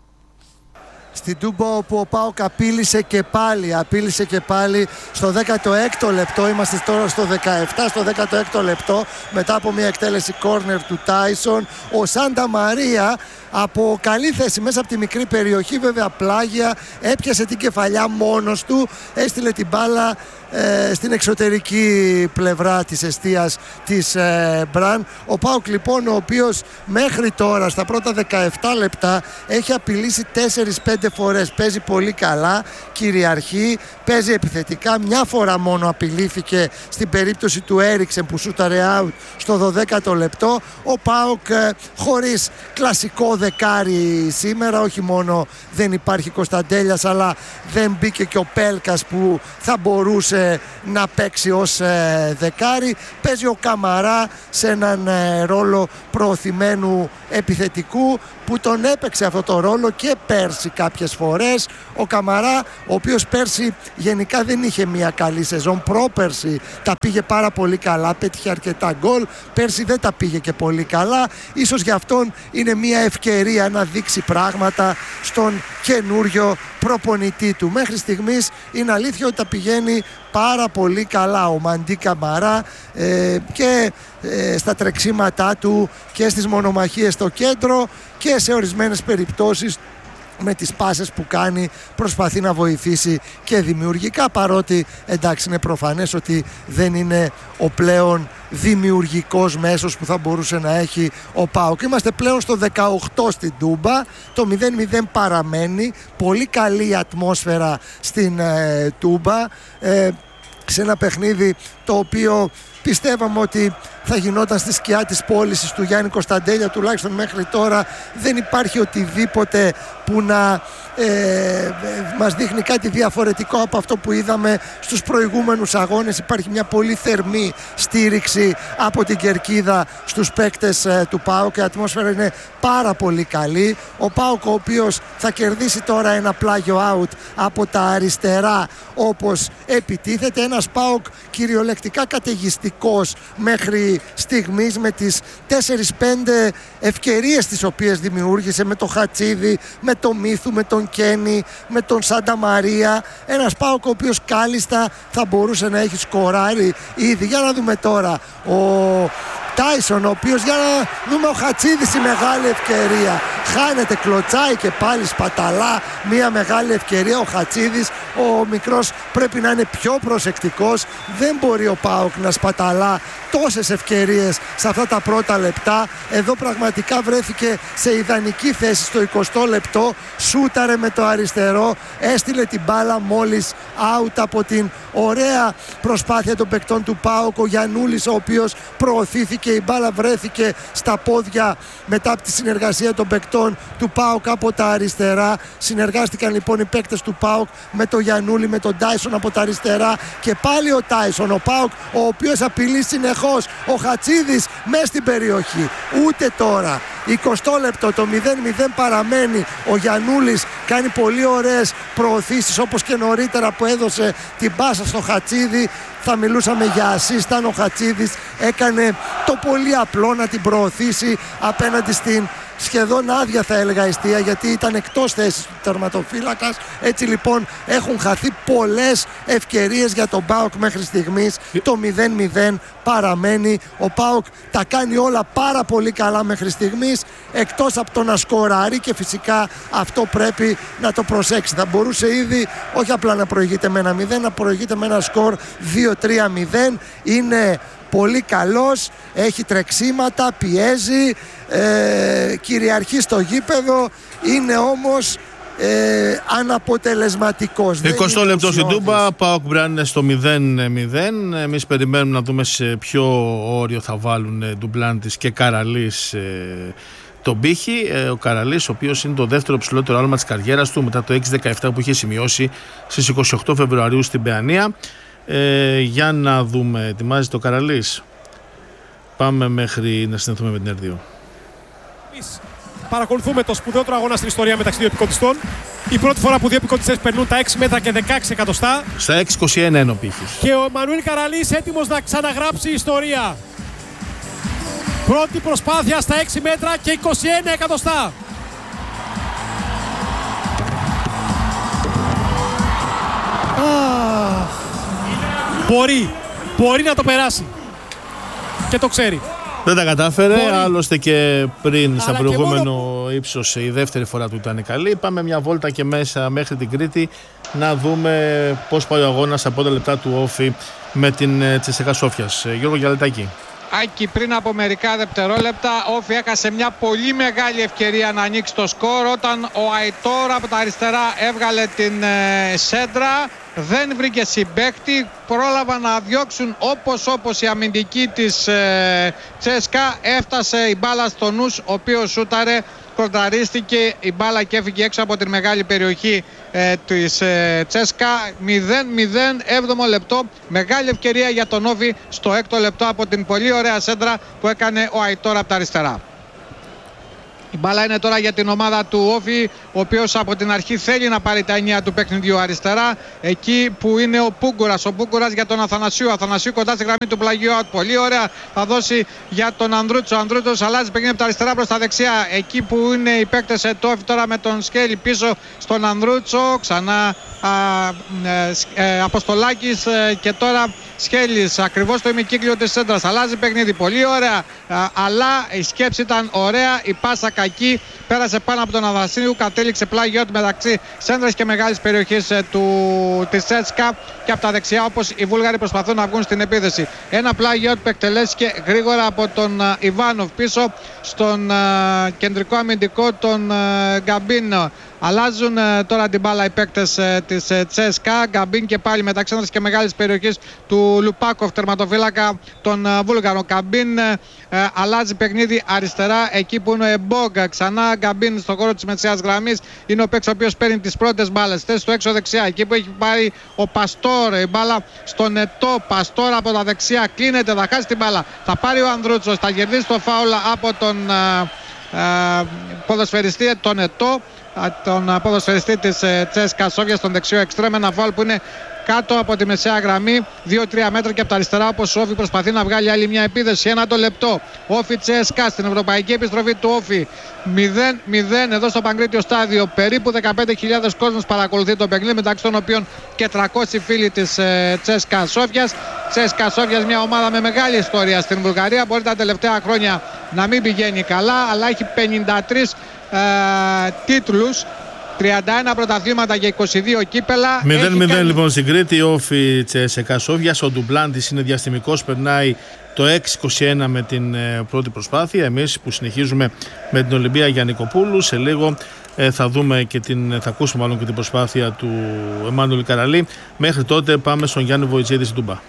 Στην Τούμπα, όπου ο ΠΑΟΚ απείλησε και πάλι στο 16ο λεπτό. Είμαστε τώρα στο 17, στο 16ο λεπτό, μετά από μια εκτέλεση κόρνερ του Τάισον. Ο Σάντα Μαρία από καλή θέση μέσα από τη μικρή περιοχή, βέβαια πλάγια, έπιασε την κεφαλιά μόνος του, έστειλε την μπάλα στην εξωτερική πλευρά της εστίας της Μπραν. Ο ΠΑΟΚ λοιπόν, ο οποίος μέχρι τώρα στα πρώτα 17 λεπτά έχει απειλήσει 4-5 φορές, παίζει πολύ καλά, κυριαρχεί, παίζει επιθετικά. Μια φορά μόνο απειλήθηκε στην περίπτωση του Έριξεν που σούταρε out στο 12ο λεπτό. Ο ΠΑΟΚ χωρίς κλασικό δεκάρι σήμερα, όχι μόνο δεν υπάρχει Κωνσταντέλιας, αλλά δεν μπήκε και ο Πέλκας που θα μπορούσε να παίξει ως δεκάρι. Παίζει ο Καμαρά σε έναν ρόλο προωθημένου επιθετικού, που τον έπαιξε αυτό το ρόλο και πέρσι κάποιες φορές. Ο Καμαρά, ο οποίος πέρσι γενικά δεν είχε μια καλή σεζόν, πρόπερσι τα πήγε πάρα πολύ καλά, πέτυχε αρκετά γκολ, πέρσι δεν τα πήγε και πολύ καλά. Ίσως για αυτόν είναι μια ευκαιρία να δείξει πράγματα στον καινούριο προπονητή του. Μέχρι στιγμής είναι αλήθεια ότι τα πηγαίνει πάρα πολύ καλά ο Μαντί Καμαρά και στα τρεξίματά του και στις μονομαχίες στο κέντρο, και σε ορισμένες περιπτώσεις με τις πάσες που κάνει προσπαθεί να βοηθήσει και δημιουργικά, παρότι εντάξει είναι προφανές ότι δεν είναι ο πλέον δημιουργικός μέσος που θα μπορούσε να έχει ο ΠΑΟΚ. Είμαστε πλέον στο 18 στην Τούμπα, το 0-0 παραμένει, πολύ καλή ατμόσφαιρα στην Τούμπα, σε ένα παιχνίδι το οποίο πιστεύαμε ότι θα γινόταν στη σκιά της πώλησης του Γιάννη Κωνσταντέλια. Τουλάχιστον μέχρι τώρα δεν υπάρχει οτιδήποτε που να μας δείχνει κάτι διαφορετικό από αυτό που είδαμε στους προηγούμενους αγώνες. Υπάρχει μια πολύ θερμή στήριξη από την κερκίδα στους παίκτες του ΠΑΟΚ και η ατμόσφαιρα είναι πάρα πολύ καλή. Ο ΠΑΟΚ, ο οποίος θα κερδίσει τώρα ένα πλάγιο out από τα αριστερά όπως επιτίθεται, ένας ΠΑΟΚ κυριολεκτικά καταιγιστικός μέχρι μέχρι στιγμής με τις 4-5 ευκαιρίες τις οποίες δημιούργησε, με τον Χατσίδη, με τον Μίθου, με τον Κένι, με τον Σάντα Μαρία. Ένας ΠΑΟΚ ο οποίος κάλλιστα θα μπορούσε να έχει σκοράρει ήδη. Για να δούμε τώρα ο Τάισον, ο οποίος, για να δούμε, ο Χατσίδης, η μεγάλη ευκαιρία. Χάνεται, κλωτσάει και πάλι σπαταλά μια μεγάλη ευκαιρία ο Χατσίδης. Ο μικρός πρέπει να είναι πιο προσεκτικός. Δεν μπορεί ο ΠΑΟΚ να σπαταλά τόσες ευκαιρίες σε αυτά τα πρώτα λεπτά. Εδώ πραγματικά βρέθηκε σε ιδανική θέση στο 20ο λεπτό. Σούταρε με το αριστερό, έστειλε την μπάλα μόλις out από την ωραία προσπάθεια των παικτών του ΠΑΟΚ. Ο Γιαννούλης, ο οποίος προωθήθηκε, η μπάλα βρέθηκε στα πόδια μετά από τη συνεργασία των παικτών του ΠΑΟΚ από τα αριστερά. Συνεργάστηκαν λοιπόν οι παίκτες του ΠΑΟΚ με τον Γιαννούλη, με τον Τάισον από τα αριστερά, και πάλι ο Τάισον, ο ΠΑΟΚ, ο οποίος απειλεί συνεχώς. Ο Χατσίδης μέσα στην περιοχή, ούτε τώρα. 20 λεπτό, το 0-0 παραμένει. Ο Γιαννούλης κάνει πολύ ωραίες προωθήσεις, όπως και νωρίτερα που έδωσε την πάσα στο Χατσίδη. Θα μιλούσαμε για ασίσταν. Ο Χατσίδης έκανε το πολύ απλό, να την προωθήσει απέναντι στην σχεδόν άδεια, θα έλεγα, εστία, γιατί ήταν εκτός θέσης του τερματοφύλακας. Έτσι λοιπόν έχουν χαθεί πολλές ευκαιρίες για τον ΠΑΟΚ μέχρι στιγμής. Το 0-0 παραμένει. Ο ΠΑΟΚ τα κάνει όλα πάρα πολύ καλά μέχρι στιγμής, εκτός από το να σκοράρει, και φυσικά αυτό πρέπει να το προσέξει. Θα μπορούσε ήδη όχι απλά να προηγείται με 1-0, να προηγείται με ένα σκορ 2-3-0. Είναι πολύ καλός, έχει τρεξίματα, πιέζει, κυριαρχεί στο γήπεδο, είναι όμως αναποτελεσματικός. 20 λεπτό στην Τούμπα, ΠΑΟΚ Μπραν είναι στο 0-0. Εμείς περιμένουμε να δούμε σε ποιο όριο θα βάλουν Ντουμπλάντης και Καραλής τον πύχη. Ο Καραλής, ο οποίος είναι το δεύτερο ψηλότερο άλμα της καριέρας του, μετά το 6-17 που είχε σημειώσει στις 28 Φεβρουαρίου στην Παιανία. Για να δούμε, ετοιμάζεται ο Καραλής. Πάμε μέχρι να συνδεθούμε με την R2. Παρακολουθούμε το σπουδαιότερο αγώνα στην ιστορία μεταξύ δύο επικοντιστών. Η πρώτη φορά που δύο επικοντιστές περνούν τα 6 μέτρα και 16 εκατοστά. Στα 6-21 είναι ο πύχης. Και ο Εμμανουήλ Καραλής έτοιμος να ξαναγράψει ιστορία. Πρώτη προσπάθεια στα 6 μέτρα και 21 εκατοστά. Μπορεί να το περάσει. Και το ξέρει. Δεν τα κατάφερε, άλλωστε και πριν στα προηγούμενο ύψος η δεύτερη φορά του ήταν καλή. Πάμε μια βόλτα και μέσα μέχρι την Κρήτη να δούμε πώς πάει ο αγώνας από τα λεπτά του Όφη με την CSKA Σόφιας. Γιώργο Γιαλετάκη. Άκη, πριν από μερικά δευτερόλεπτα Όφη έχασε μια πολύ μεγάλη ευκαιρία να ανοίξει το σκορ όταν ο Αϊτόρ από τα αριστερά έβγαλε την σέντρα. Δεν βρήκε συμπαίκτη, πρόλαβαν να διώξουν όπως η αμυντική της CSKA. Έφτασε η μπάλα στο νους, ο οποίος σούταρε, κονταρίστηκε η μπάλα και έφυγε έξω από την μεγάλη περιοχή της CSKA. 0-0, 7ο λεπτό. Μεγάλη ευκαιρία για τον Όφη στο 6ο λεπτό από την πολύ ωραία σέντρα που έκανε ο Αϊτόρ από τα αριστερά. Η μπάλα είναι τώρα για την ομάδα του Όφη, ο οποίος από την αρχή θέλει να πάρει τα ενία του παιχνιδιού αριστερά. Εκεί που είναι ο Πούγκουρας. Ο Πούγκουρας για τον Αθανασίου. Αθανασίου κοντά στη γραμμή του πλαγιού. Πολύ ωραία θα δώσει για τον Ανδρούτσο. Ο Ανδρούτσος αλλάζει παιχνίδι από τα αριστερά προς τα δεξιά. Εκεί που είναι οι παίκτες του Όφη τώρα με τον Σκέλη πίσω στον Ανδρούτσο. Ξανά Αποστολάκης και τώρα Σχέλης ακριβώς στο ημικύκλιο της σέντρας. Αλλάζει παιχνίδι, πολύ ωραία, αλλά η σκέψη ήταν ωραία, η πάσα κακή, πέρασε πάνω από τον Αθανασίου, κατέληξε πλάγιο μεταξύ σέντρας και μεγάλης περιοχής της CSKA και από τα δεξιά, όπως οι Βούλγαροι προσπαθούν να βγουν στην επίθεση. Ένα πλάγιο που εκτελέστηκε γρήγορα από τον Ιβάνοφ πίσω στον κεντρικό αμυντικό τον Γκαμπίνο. Αλλάζουν τώρα την μπάλα οι παίκτες της CSKA. Γκαμπίν και πάλι μεταξύ σέντρας και μεγάλης περιοχής του Λουπάκοφ, τερματοφύλακα των Βούλγαρων. Γκαμπίν αλλάζει παιχνίδι αριστερά, εκεί που είναι ο Εμπόγκα. Ξανά Γκαμπίν στον χώρο της μεσαίας γραμμής. Είναι ο παίκτης ο οποίος παίρνει τις πρώτες μπάλες. Θέση στο έξω δεξιά, εκεί που έχει πάρει ο Παστόρ. Η μπάλα στον Ετώ. Παστόρ από τα δεξιά κλείνεται, θα χάσει την μπάλα. Θα πάρει ο Ανδρούτσος, θα κερδίσει το φάουλ από τον ποδοσφαιριστή τον Ετώ, τον ποδοσφαιριστή της CSKA Σόφια, στον δεξιό εξτρέμ. Ένα φάουλ που είναι κάτω από τη μεσαία γραμμή, 2-3 μέτρα και από τα αριστερά, όπως ο Όφη προσπαθεί να βγάλει άλλη μια επίδεση. 1 το λεπτό. Όφη CSKA στην ευρωπαϊκή επιστροφή του Όφη. 0-0 εδώ στο Παγκρίτιο Στάδιο. Περίπου 15.000 κόσμος παρακολουθεί το παιχνίδι, μεταξύ των οποίων και 300 φίλοι της CSKA Σόφιας. CSKA Σόφιας, μια ομάδα με μεγάλη ιστορία στην Βουλγαρία. Μπορεί τα τελευταία χρόνια να μην πηγαίνει καλά, αλλά έχει 53 τίτλους, 31 πρωταθλήματα και 22 κύπελα. 0-0 λοιπόν στην Κρήτη, Όφη CSKA Σόφιας. Ο ντουμπλάντης είναι διαστημικός, περνάει το 6-21 με την πρώτη προσπάθεια. Εμείς που συνεχίζουμε με την Ολυμπία Γιαννικοπούλου, σε λίγο θα δούμε και θα ακούσουμε μάλλον και την προσπάθεια του Εμμάνουελ Καραλή. Μέχρι τότε πάμε στον Γιάννη Βοητσίδη στην Τούμπα.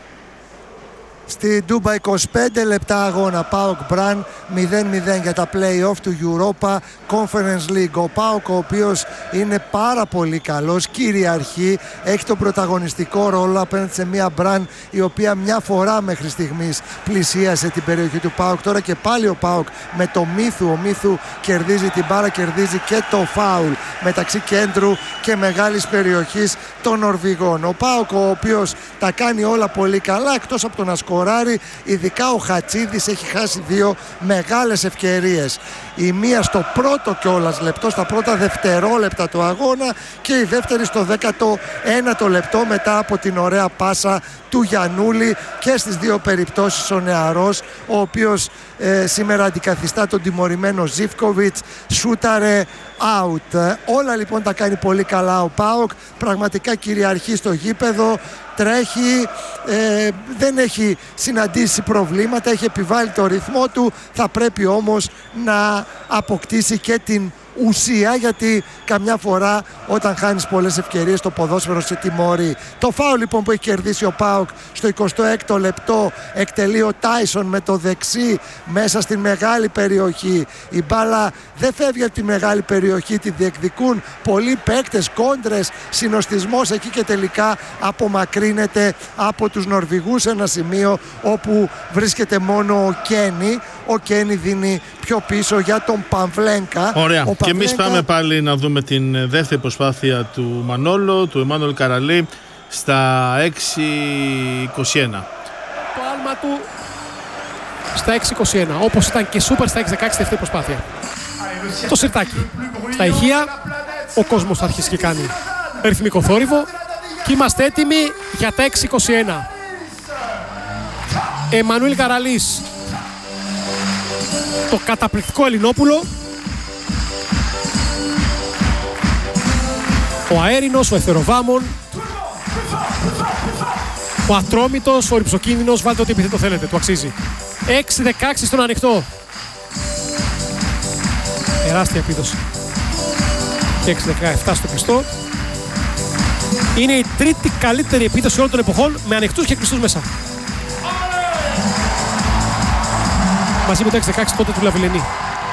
Στη Ντούμπα 25 λεπτά αγώνα. ΠΑΟΚ Μπραν 0-0 για τα play-off του Europa Conference League. Ο ΠΑΟΚ, ο οποίος είναι πάρα πολύ καλός, κυριαρχεί, έχει τον πρωταγωνιστικό ρόλο απέναντι σε μια Μπραν η οποία μια φορά μέχρι στιγμής πλησίασε την περιοχή του ΠΑΟΚ. Τώρα και πάλι ο ΠΑΟΚ με το Μίθου. Ο Μίθου κερδίζει την μπάρα, κερδίζει και το φάουλ μεταξύ κέντρου και μεγάλης περιοχής των Νορβηγών. Ο ΠΑΟΚ, ο οποίος τα κάνει όλα πολύ καλά, εκτός από το να σκοράρει. Ειδικά ο Χατσίδης έχει χάσει 2 μεγάλες ευκαιρίες. Η μία στο πρώτο κιόλας λεπτό, στα πρώτα δευτερόλεπτα του αγώνα, και η δεύτερη στο 19ο λεπτό μετά από την ωραία πάσα του Γιαννούλη. Και στις 2 περιπτώσεις ο νεαρός, ο οποίος σήμερα αντικαθιστά τον τιμωρημένο Ζίβκοβιτς, σούταρε out. Όλα λοιπόν τα κάνει πολύ καλά ο ΠΑΟΚ, πραγματικά κυριαρχεί στο γήπεδο, τρέχει, δεν έχει συναντήσει προβλήματα, έχει επιβάλει το ρυθμό του. Θα πρέπει όμως να αποκτήσει και την ουσία, γιατί καμιά φορά όταν χάνεις πολλές ευκαιρίες το ποδόσφαιρο σε τιμωρεί. Το φάουλ λοιπόν που έχει κερδίσει ο ΠΑΟΚ στο 26ο λεπτό εκτελεί ο Τάισον με το δεξί μέσα στην μεγάλη περιοχή. Η μπάλα δεν φεύγει από τη μεγάλη περιοχή, τη διεκδικούν πολλοί παίκτες, κόντρες, συνοστισμός εκεί και τελικά απομακρύνεται από τους Νορβηγούς σε ένα σημείο όπου βρίσκεται μόνο ο Κένι. Ο Κένι δίνει πιο πίσω για τον Παμφλένκα. Ωραία. Και εμείς πάμε πάλι να δούμε την δεύτερη προσπάθεια του Μανόλο, του Εμμάνουελ Καραλή, στα 6-21. Το άλμα του στα 6-21, όπως ήταν και σούπερ στα 6-16 δεύτερη προσπάθεια. Το σιρτάκι. Στα ηχεία ο κόσμος θα αρχίσει και κάνει ρυθμικό θόρυβο και είμαστε έτοιμοι για τα 6-21. Εμμανουέλ Καραλής, το καταπληκτικό Ελληνόπουλο, ο αέρινος, ο ευθεροβάμων, ο ατρόμητος, ο ρυψοκίνδυνος, βάλτε ό,τι επιθέτω θέλετε, του αξίζει. 6-16 στον ανοιχτό. Τεράστια επίδοση. Και 6-17 στο κλειστό. Είναι η τρίτη καλύτερη επίδοση όλων των εποχών με ανοιχτούς και κλειστούς μέσα. Μαζί με το 6-16 τότε του Λαβιλενή.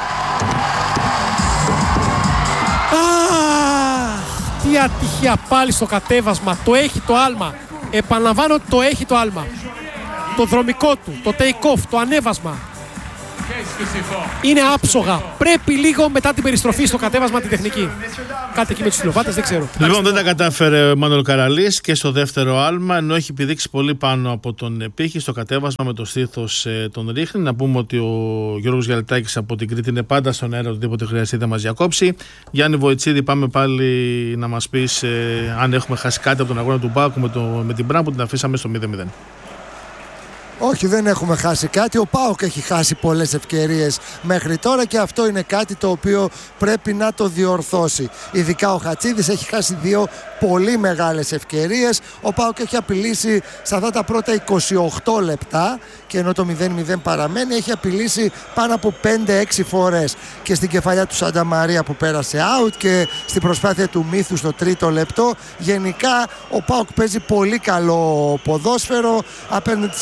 Τι ατυχία πάλι στο κατέβασμα. Το έχει το άλμα. Επαναλαμβάνω, το έχει το άλμα. Το δρομικό του, το take-off, το ανέβασμα είναι άψογα. Πρέπει λίγο μετά την περιστροφή στο κατέβασμα τη τεχνική. Κάτι εκεί με τους φιλοβάτες, δεν ξέρω. Λοιπόν, δεν τα κατάφερε ο Εμμάνουελ Καραλής και στο δεύτερο άλμα, ενώ έχει πηδήξει πολύ πάνω από τον πύχη στο κατέβασμα με το στήθος τον ρίχνει. Να πούμε ότι ο Γιώργος Γιαλετάκης από την Κρήτη είναι πάντα στον αέρα, οτιδήποτε χρειαστεί θα μας διακόψει. Γιάννη Βοητσίδη, πάμε πάλι να μας πεις αν έχουμε χάσει κάτι από τον αγώνα του ΠΑΟΚ με την Μπραν που την αφήσαμε στο 0-0. Όχι, δεν έχουμε χάσει κάτι. Ο ΠΑΟΚ έχει χάσει πολλές ευκαιρίες μέχρι τώρα και αυτό είναι κάτι το οποίο πρέπει να το διορθώσει. Ειδικά ο Χατσίδης έχει χάσει 2 πολύ μεγάλες ευκαιρίες. Ο ΠΑΟΚ έχει απειλήσει σε αυτά τα πρώτα 28 λεπτά και ενώ το 0-0 παραμένει, έχει απειλήσει πάνω από 5-6 φορές. Και στην κεφαλιά του Σάντα Μαρία που πέρασε out και στην προσπάθεια του Μίθου στο 3ο λεπτό. Γενικά ο ΠΑΟΚ παίζει πολύ καλό ποδόσφαιρο απέναντι σε μια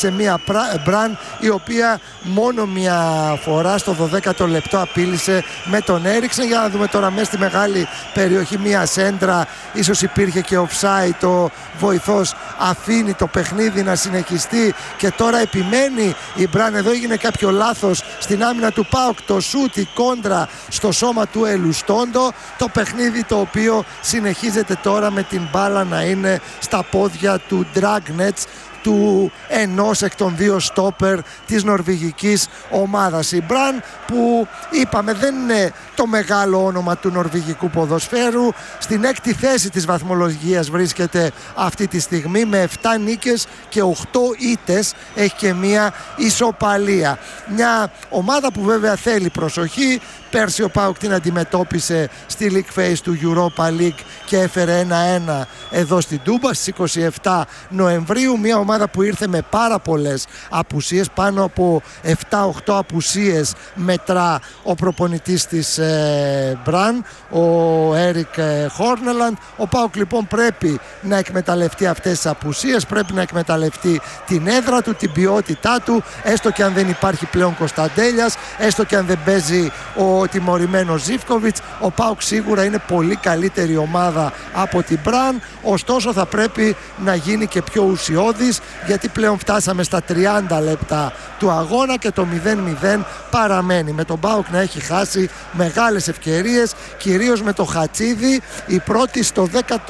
Μπραν, η οποία μόνο μια φορά στο 12ο λεπτό απείλησε με τον Έριξεν. Για να δούμε τώρα μέσα στη μεγάλη περιοχή μια σέντρα, ίσως υπήρχε και offside, ο βοηθός αφήνει το παιχνίδι να συνεχιστεί και τώρα επιμένει η Μπραν. Εδώ έγινε κάποιο λάθος στην άμυνα του ΠΑΟΚ, το σούτ, η κόντρα στο σώμα του Ελουστόντο. Το παιχνίδι το οποίο συνεχίζεται τώρα με την μπάλα να είναι στα πόδια του Dragnets, του ενός εκ των δύο στόπερ της νορβηγικής ομάδας. Η Μπραν, που είπαμε δεν είναι το μεγάλο όνομα του νορβηγικού ποδοσφαίρου, στην 6η θέση της βαθμολογίας βρίσκεται αυτή τη στιγμή με 7 νίκες και 8 ήττες, έχει και μία ισοπαλία. Μια ομάδα που βέβαια θέλει προσοχή. Πέρσι ο ΠΑΟΚ την αντιμετώπισε στη League Phase του Europa League και έφερε 1-1 εδώ στην Τούμπα στις 27 Νοεμβρίου. Μια ομάδα που ήρθε με πάρα πολλές απουσίες, πάνω από 7-8 απουσίες μετρά ο προπονητής της Μπραν, ο Έρικ Χόρνελαντ. Ο ΠΑΟΚ λοιπόν πρέπει να εκμεταλλευτεί αυτές τις απουσίες, πρέπει να εκμεταλλευτεί την έδρα του, την ποιότητά του, έστω και αν δεν υπάρχει πλέον Κωνσταντέλιας, έστω και αν δεν παίζει ο τιμωρημένος Ζίβκοβιτς. Ο ΠΑΟΚ σίγουρα είναι πολύ καλύτερη ομάδα από την Μπραν, ωστόσο θα πρέπει να γίνει και πιο ουσιώδης, γιατί πλέον φτάσαμε στα 30 λεπτά του αγώνα και το 0-0 παραμένει, με τον ΠΑΟΚ να έχει χάσει μεγάλες ευκαιρίες, κυρίως με το Χατσίδη, η πρώτη στο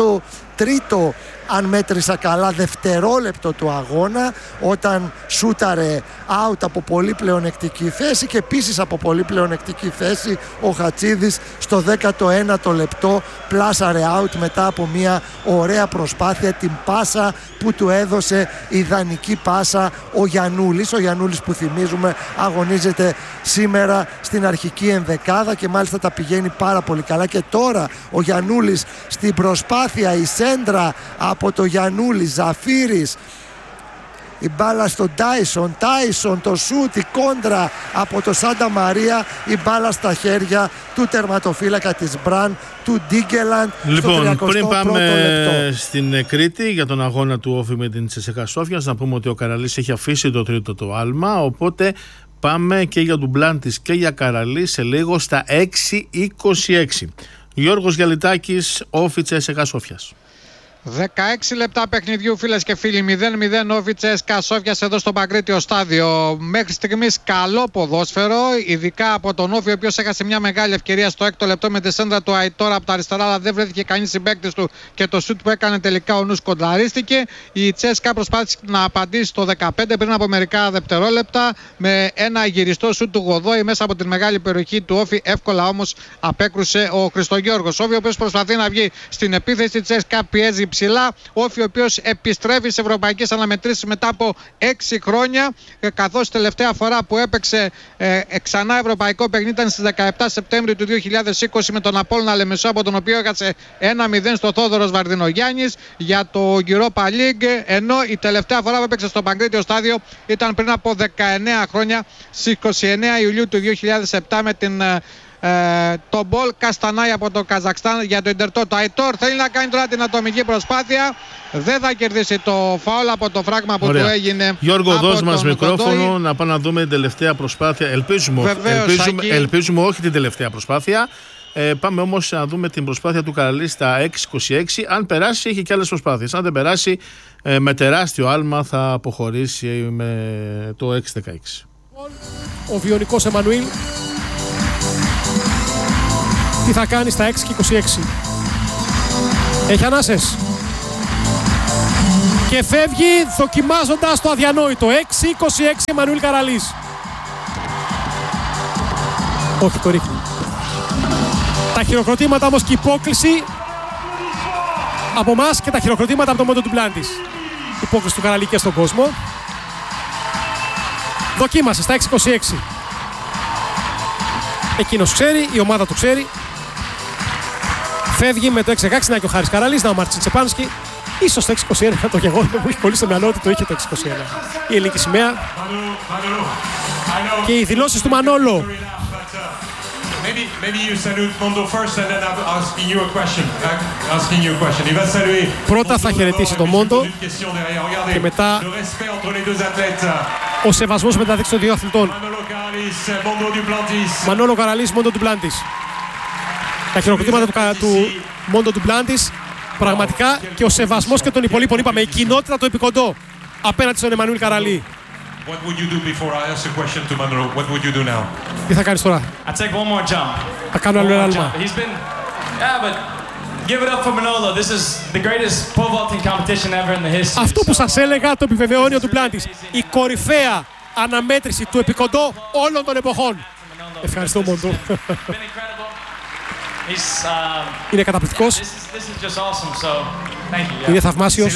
13ο, αν μέτρησα καλά, δευτερόλεπτο του αγώνα, όταν σούταρε out από πολύ πλεονεκτική θέση, και επίσης από πολύ πλεονεκτική θέση ο Χατσίδης στο 19ο λεπτό πλάσαρε out μετά από μια ωραία προσπάθεια, την πάσα που του έδωσε, ιδανική πάσα, ο Γιαννούλης. Ο Γιαννούλης που θυμίζουμε αγωνίζεται σήμερα στην αρχική ενδεκάδα και μάλιστα τα πηγαίνει πάρα πολύ καλά. Και τώρα ο Γιαννούλης στην προσπάθεια, η σέντρα από το Γιαννούλη, Ζαφύρης, η μπάλα στον Τάισον, το σούτ, η κόντρα από το Σάντα Μαρία, η μπάλα στα χέρια του τερματοφύλακα της Μπραν, του Ντίγκελαντ. Λοιπόν, πριν πάμε στην Κρήτη για τον αγώνα του Όφη με την CSKA Σόφιας, να πούμε ότι ο Καραλής έχει αφήσει το τρίτο του άλμα, οπότε πάμε και για Ντουμπλάντης και για Καραλή σε λίγο στα 6:26. Γιώργος Γιαλιτάκης, Όφη CSKA Σόφιας. 16 λεπτά παιχνιδιού, φίλες και φίλοι. 0-0 Όφη CSKA Σόφιας εδώ στο Παγκρίτιο στάδιο. Μέχρι στιγμής καλό ποδόσφαιρο, ειδικά από τον Όφη, ο οποίος έχασε μια μεγάλη ευκαιρία στο 6ο λεπτό με τη σέντρα του Αϊτόρα από τα αριστερά, αλλά δεν βρέθηκε κανείς συμπαίκτης του και το σουτ που έκανε τελικά ο νους κοντραρίστηκε. Η CSKA προσπάθησε να απαντήσει το 15 πριν από μερικά δευτερόλεπτα με ένα γυριστό σουτ του Γοδόη μέσα από τη μεγάλη περιοχή του Όφη. Εύκολα όμως απέκρουσε ο Χριστογιώργος. Όφη, ο οποίος προσπαθεί να βγει στην επίθεση, τη CSKA πιέζει ψηλά. Όφη, ο οποίος επιστρέφει σε ευρωπαϊκές αναμετρήσεις μετά από 6 χρόνια, καθώς τελευταία φορά που έπαιξε ξανά ευρωπαϊκό παιχνίδι ήταν στις 17 Σεπτέμβριου του 2020 με τον Απόλλωνα Λεμεσό, από τον οποίο έχασε 1-0 στο Θόδωρος Βαρδινογιάννης για το Europa League, ενώ η τελευταία φορά που έπαιξε στο Παγκρίτιο στάδιο ήταν πριν από 19 χρόνια, στις 29 Ιουλίου του 2007 με την το Μπολ Καστανάι από το Καζακστάν για το Ιντερτό. Το Αϊτόρ θέλει να κάνει τώρα την ατομική προσπάθεια, δεν θα κερδίσει το φάουλ από το φράγμα που του έγινε. Γιώργο, δώσ' μας μικρόφωνο να πάμε να δούμε την τελευταία προσπάθεια. Ελπίζουμε όχι την τελευταία προσπάθεια. Πάμε όμως να δούμε την προσπάθεια του Καραλή στα 6:26. Αν περάσει, έχει και άλλες προσπάθειες. Αν δεν περάσει, με τεράστιο άλμα θα αποχωρήσει με το 6:16. Ο Βιονικός Εμμανουήλ τι θα κάνει στα 6:26. Έχει ανάσες και φεύγει δοκιμάζοντας το αδιανόητο. 6:26 Εμμανουήλ Καραλής. Όχι, το ρίχνει. Τα χειροκροτήματα όμως και η υπόκληση από εμάς και τα χειροκροτήματα από το μόντο του Ντουμπλάντης. Υπόκληση του Καραλή και στον κόσμο. Δοκίμασε στα 6:26. Εκείνος ξέρει, η ομάδα του ξέρει. Φεύγει με το 6:16, να και ο Χάρης Καραλής, να ο Μάρτιν Τσεπάνσκι. Ίσως το 6:21 το γεγονός που έχει κολλήσει στο μυαλό ότι το είχε το 6:21. Η ελληνική σημαία. Και οι δηλώσεις του Μανόλο. Maybe you salute Mondo first and then I'm asking you a question. Il va saluer. Πρώτα θα χαιρετήσει τον Μόντο και μετά ο σεβασμός μεταξύ των δύο αθλητών. Μανόλο Καραλής, Μόντο Ντουμπλάντης. Τα χειροκροτήματα του Μόντο Ντουμπλάντης, πραγματικά, και ο σεβασμός και των υπολείπων, είπαμε, η κοινότητα του επικοντό απέναντι στον Εμμανουήλ Καραλή. What would you do before I ask a question to Manolo? What would you do now? Τι θα κάνεις τώρα? I take one more jump. Θα κάνω άλλο ένα άλμα. Yeah, but give it up for Manolo. This is the greatest pole vaulting competition ever in the history. Αυτό που σας έλεγα το επιβεβαιώνει ο Ντουμπλάντης. Η κορυφαία αναμέτρηση του επικοντό όλων των εποχών. Ευχαριστώ, Μόντο. Είναι καταπληκτικός. Είναι θαυμάσιος.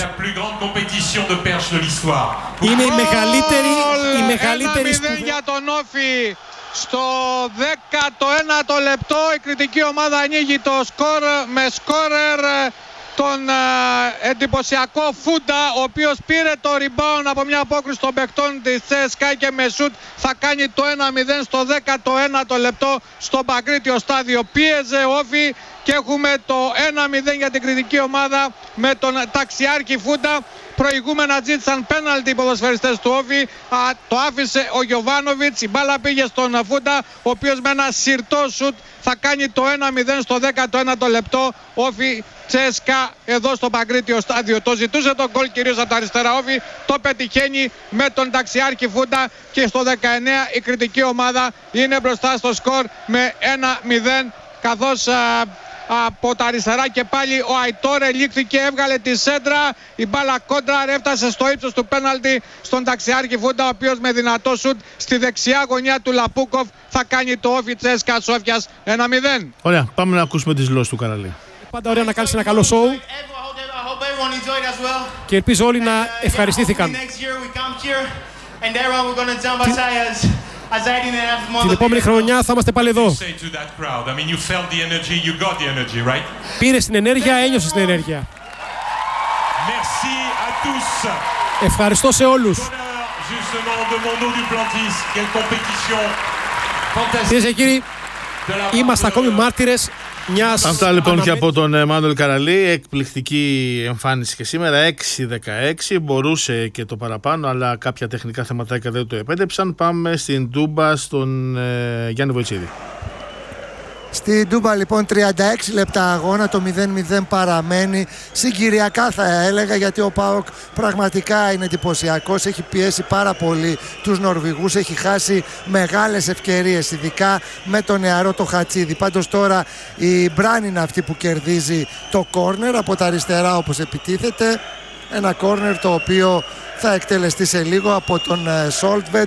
Είναι η μεγαλύτερη σπουδαία για τον Όφη. Στο 19ο λεπτό η κριτική ομάδα ανοίγει το σκορ με σκόρερ τον εντυπωσιακό Φούντα, ο οποίος πήρε το rebound από μια απόκριση των παιχτών της CSKA και με σουτ θα κάνει το 1-0 στο 19ο λεπτό στο Παγκρίτιο στάδιο. Πίεζε Όφη και έχουμε το 1-0 για την κριτική ομάδα με τον ταξιάρχη Φούντα. Προηγούμενα ζήτησαν πέναλτι οι ποδοσφαιριστές του Όφη. Το άφησε ο Γιοβάνοβιτς. Η μπάλα πήγε στον Φούντα, ο οποίος με ένα συρτό σουτ θα κάνει το 1-0 στο 19ο λεπτό. Όφη CSKA εδώ στο Παγκρίτιο στάδιο. Το ζητούσε τον γκολ κυρίως από τα αριστερά Όφη. Το πετυχαίνει με τον ταξιάρχη Φούντα και στο 19 η κριτική ομάδα είναι μπροστά στο σκορ με 1-0, καθώς από τα αριστερά και πάλι ο Αϊτόρ ελήχθηκε, έβγαλε τη σέντρα, η μπάλα κόντρα έφτασε στο ύψος του πέναλτι στον ταξιάρχη Φούντα, ο οποίος με δυνατό σουτ στη δεξιά γωνιά του Λαπούκοφ θα κάνει το Όφη CSKA Σόφιας 1-0. Ωραία, πάμε να ακούσουμε τις δηλώσεις του Καραλή. Πάντα ωραία να κάνεις ένα καλό σοου και ελπίζω όλοι να ευχαριστήθηκαν. Την επόμενη χρονιά θα είμαστε πάλι εδώ. Πήρες την ενέργεια, ένιωσες την ενέργεια. Ευχαριστώ σε όλους. Κυρίες και κύριοι, είμαστε ακόμη μάρτυρες μιας... Αυτά λοιπόν και από τον Εμμανουήλ Καραλή. Εκπληκτική εμφάνιση και σήμερα, 6-16. Μπορούσε και το παραπάνω, αλλά κάποια τεχνικά θεματάκια δεν το επέτρεψαν. Πάμε στην Τούμπα, στον Γιάννη Βοητσίδη. Στην Τούμπα λοιπόν 36 λεπτά αγώνα, το 0-0 παραμένει. Συγκυριακά θα έλεγα, γιατί ο ΠΑΟΚ πραγματικά είναι εντυπωσιακός. Έχει πιέσει πάρα πολύ τους Νορβηγούς, έχει χάσει μεγάλες ευκαιρίες, ειδικά με τον νεαρό το Χατσίδη. Πάντως τώρα η Μπράν είναι αυτή που κερδίζει το κόρνερ από τα αριστερά όπως επιτίθεται. Ένα κόρνερ το οποίο θα εκτελεστεί σε λίγο από τον Σόλτβεντ.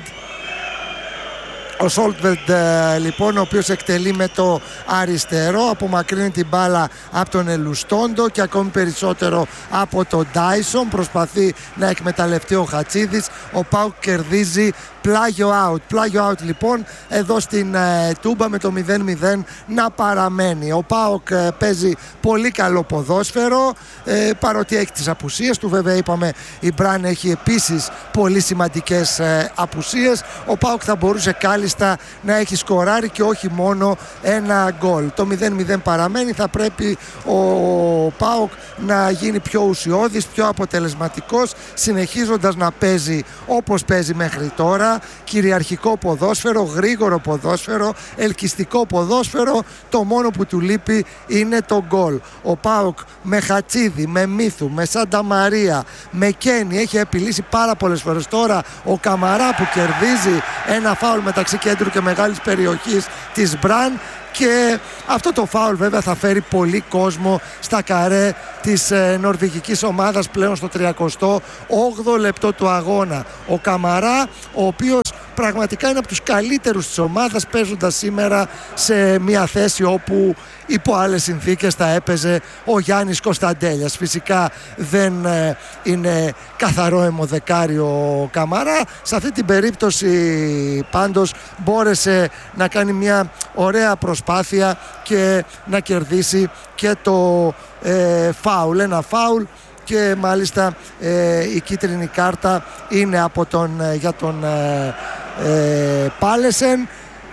Ο Σόλτβεντ λοιπόν, ο οποίος εκτελεί με το αριστερό, απομακρύνει την μπάλα από τον Ελουστόντο και ακόμη περισσότερο από τον Ντάισον. Προσπαθεί να εκμεταλλευτεί ο Χατσίδης. Ο ΠΑΟΚ κερδίζει πλάγιο out. Πλάγιο out λοιπόν εδώ στην Τούμπα με το 0-0 να παραμένει. Ο ΠΑΟΚ παίζει πολύ καλό ποδόσφαιρο, παρότι έχει τις απουσίες του. Βέβαια είπαμε η Μπράν έχει επίσης πολύ σημαντικές απουσίες. Ο ΠΑΟΚ θα μπορούσε κάλλιστα να έχει σκοράρει και όχι μόνο ένα γκολ. Το 0-0 παραμένει. Θα πρέπει ο ΠΑΟΚ να γίνει πιο ουσιώδης, πιο αποτελεσματικός, συνεχίζοντας να παίζει όπως παίζει μέχρι τώρα. Κυριαρχικό ποδόσφαιρο, γρήγορο ποδόσφαιρο, ελκυστικό ποδόσφαιρο. Το μόνο που του λείπει είναι το γκολ. Ο ΠΑΟΚ με Χατσίδη, με Μίθου, με Σάντα Μαρία, με Κένι έχει επιλύσει πάρα πολλές φορές. Τώρα ο Καμαρά που κερδίζει ένα φάουλ μεταξύ κέντρου και μεγάλης περιοχής της Μπραν. Και αυτό το φάουλ βέβαια θα φέρει πολύ κόσμο στα καρέ της νορβηγικής ομάδας πλέον στο 38ο λεπτό του αγώνα. Ο Καμαρά, ο οποίος πραγματικά είναι από τους καλύτερους της ομάδας, παίζοντας σήμερα σε μια θέση όπου υπό άλλες συνθήκες θα έπαιζε ο Γιάννης Κωνσταντέλιας. Φυσικά δεν είναι καθαρό αιμοδεκάριο ο Καμαρά. Σε αυτή την περίπτωση πάντως μπόρεσε να κάνει μια ωραία προσπάθεια και να κερδίσει και το φάουλ. Ένα φάουλ και μάλιστα η κίτρινη κάρτα είναι από για τον Πάλεσεν.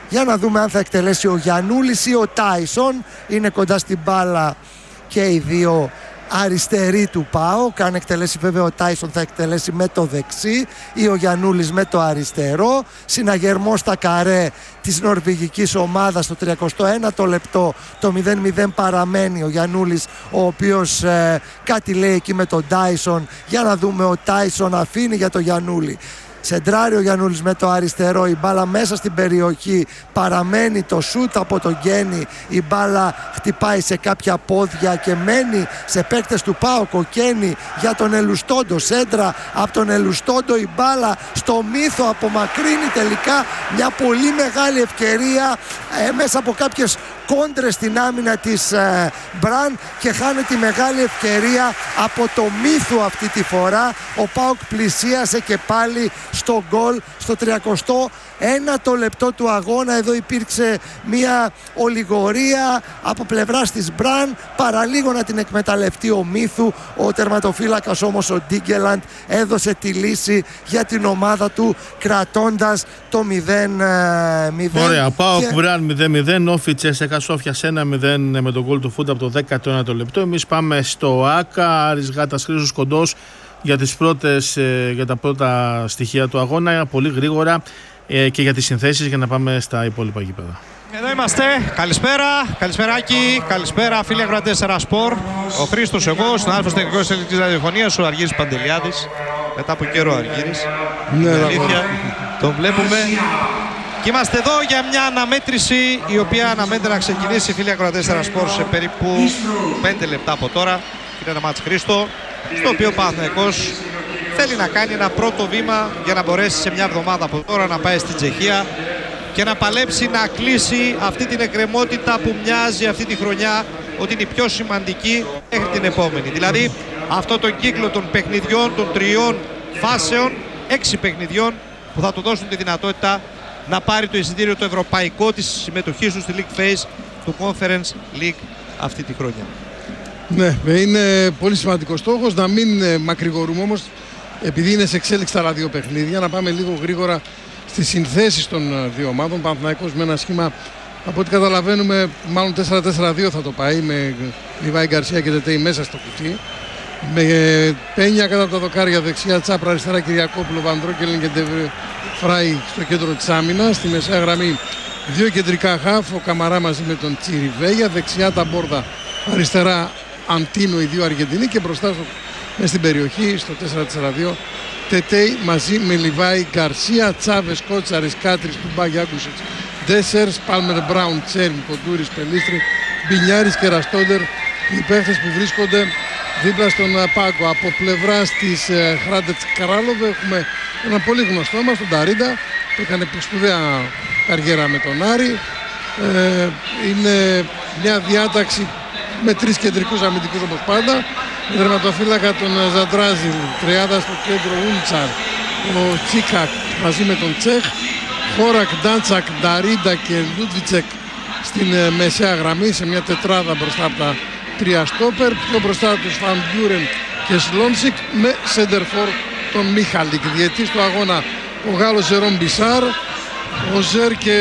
Για να δούμε αν θα εκτελέσει ο Γιαννούλης ή ο Τάισον. Είναι κοντά στην μπάλα και οι δύο αριστεροί του ΠΑΟΚ. Αν εκτελέσει βέβαια ο Τάισον θα εκτελέσει με το δεξί ή ο Γιαννούλης με το αριστερό. Συναγερμό στα καρέ της νορβηγικής ομάδας στο 31ο λεπτό. Το 0-0 παραμένει. Ο Γιαννούλης ο οποίος κάτι λέει εκεί με τον Τάισον. Για να δούμε, ο Τάισον αφήνει για τον Γιαννούλη. Σεντράρει ο Γιαννούλης με το αριστερό, η μπάλα μέσα στην περιοχή, παραμένει το σούτ από τον Γκένι, η μπάλα χτυπάει σε κάποια πόδια και μένει σε παίκτες του ΠΑΟΚ. Ο Γκένι για τον Ελουστόντο, σέντρα από τον Ελουστόντο, η μπάλα στο Μύθο, απομακρύνει τελικά μια πολύ μεγάλη ευκαιρία μέσα από κάποιες κόντρες στην άμυνα της Μπραν και χάνει τη μεγάλη ευκαιρία από το Μύθο αυτή τη φορά. Ο ΠΑΟΚ πλησίασε και πάλι στο γκολ στο 31ο λεπτό του αγώνα. Εδώ υπήρξε μια ολιγορία από πλευράς της Μπραν, παραλίγο να την εκμεταλλευτεί ο Μύθου. Ο τερματοφύλακας όμως, ο Ντίγκελαντ, έδωσε τη λύση για την ομάδα του κρατώντας το 0-0. Ωραία, ΠΑΟΚ Μπραν 0-0, Όφιτσε σε Σόφια 1-0 με τον γκολ του Φούτα από το 19ο λεπτό. Εμείς πάμε στο ΆΚΑ, Άρης Γάτας Χρήστος Κοντός για τα πρώτα στοιχεία του αγώνα, πολύ γρήγορα και για τις συνθέσεις, για να πάμε στα υπόλοιπα γήπεδα. Εδώ είμαστε. Καλησπέρα, καλησπεράκι, καλησπέρα φίλοι ακροατές Έρα Σπορ. Ο Χρήστος, εγώ, συνάδελφος τεχνικός της ελληνικής ραδιοφωνίας, ο Αργύρης Παντελιάδης. Μετά από καιρό Αργύρης. Ναι, αλήθεια, τον βλέπουμε. Και είμαστε εδώ για μια αναμέτρηση η οποία αναμένεται να ξεκινήσει, φίλοι ακροατές Έρα Σπορ, σε περίπου 5 λεπτά από τώρα. Είναι ένα μάτς, Χρήστο, στο οποίο ο Παναθηναϊκός θέλει να κάνει ένα πρώτο βήμα για να μπορέσει σε μια εβδομάδα από τώρα να πάει στην Τσεχία και να παλέψει να κλείσει αυτή την εκκρεμότητα που μοιάζει αυτή τη χρονιά ότι είναι η πιο σημαντική μέχρι την επόμενη. Δηλαδή αυτό το κύκλο των παιχνιδιών, των 3 φάσεων, 6 παιχνιδιών που θα του δώσουν τη δυνατότητα να πάρει το εισιτήριο το ευρωπαϊκό της συμμετοχής του στη League Phase του Conference League αυτή τη χρονιά. Ναι, είναι πολύ σημαντικό στόχος, να μην μακρηγορούμε όμως, επειδή είναι σε εξέλιξη τα άλλα δύο παιχνίδια, να πάμε λίγο γρήγορα στις συνθέσεις των δύο ομάδων. Παναθηναϊκός με ένα σχήμα, από ό,τι καταλαβαίνουμε, μάλλον 4-4-2 θα το πάει, με Λιβάη Γκαρσία και Τετέι μέσα στο κουτί. Με Πένια κατά τα δοκάρια δεξιά, Τσάπρα αριστερά, Κυριακόπουλο, Βαντρόκελιν και Φράι στο κέντρο της άμυνας. Στη μεσαία γραμμή 2 κεντρικά χαφ, ο Καμαρά μαζί με τον Τσιριβέγια, δεξιά τα Μπόρδα, αριστερά Αντίνο, οι δύο Αργεντινοί, και μπροστά μες στην περιοχή στο 4-4-2 Τετέι μαζί με Λιβάη Γκαρσία, Τσάβες, Κότσαρης, Κάτρης, Τουμπά, Γιάκουσιτς, Ντέσσερς, Πάλμερ, Μπράουν, Τσέρν, Κοντούρης, Πελίστρη, Μπινιάρης και Ραστόντερ, οι παίχτες που βρίσκονται δίπλα στον πάγκο. Από πλευράς της Χράντετς Καράλοβε έχουμε ένα πολύ γνωστό μας, τον Ταρίντα, που έκανε σπουδαία καριέρα με τον Άρη. Είναι μια διάταξη με 3 κεντρικούς αμυντικούς όπως πάντα. Με τερματοφύλακα τον Ζαντράζιλ, τριάδα στο κέντρο Ούντσαρ, ο Τσίκακ μαζί με τον Τσέχ, Χόρακ, Ντάντσακ, Νταρίντα και Λούντβιτσεκ στην μεσαία γραμμή, σε μια τετράδα μπροστά από τα 3 στόπερ. Πιο μπροστά τους Φαν Μπιούρεν και Σλόνσικ, με σεντερφόρ τον Μίχαλικ. Διαιτής του αγώνα ο Γάλλος Ζερόμ Μπισάρ, ο Ζερ και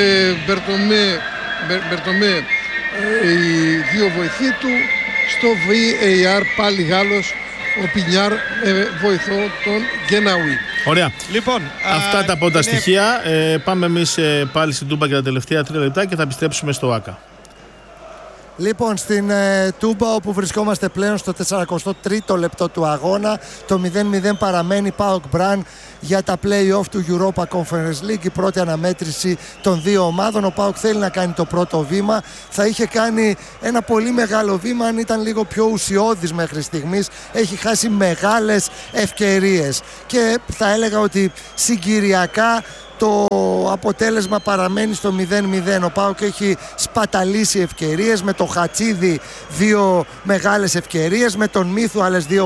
Μπερτομέ οι δύο βοηθοί του. Στο VAR πάλι Γάλλος ο Πινιάρ, βοηθό τον Γκεναουί. Ωραία. Λοιπόν, αυτά τα πρώτα στοιχεία. Πάμε εμείς πάλι στην Τούμπα για τα τελευταία 3 λεπτά και θα επιστρέψουμε στο ΆΚΑ. Λοιπόν, στην Τούμπα, όπου βρισκόμαστε πλέον στο 43ο λεπτό του αγώνα, το 0-0 παραμένει. ΠΑΟΚ Μπραν για τα play-off του Europa Conference League, η πρώτη αναμέτρηση των δύο ομάδων. Ο ΠΑΟΚ θέλει να κάνει το πρώτο βήμα. Θα είχε κάνει ένα πολύ μεγάλο βήμα αν ήταν λίγο πιο ουσιώδης μέχρι στιγμής. Έχει χάσει μεγάλες ευκαιρίες και θα έλεγα ότι συγκυριακά το αποτέλεσμα παραμένει στο 0-0. Ο ΠΑΟΚ έχει σπαταλήσει ευκαιρίες, με το Χατσίδη 2 μεγάλες ευκαιρίες, με τον Μύθου άλλες 2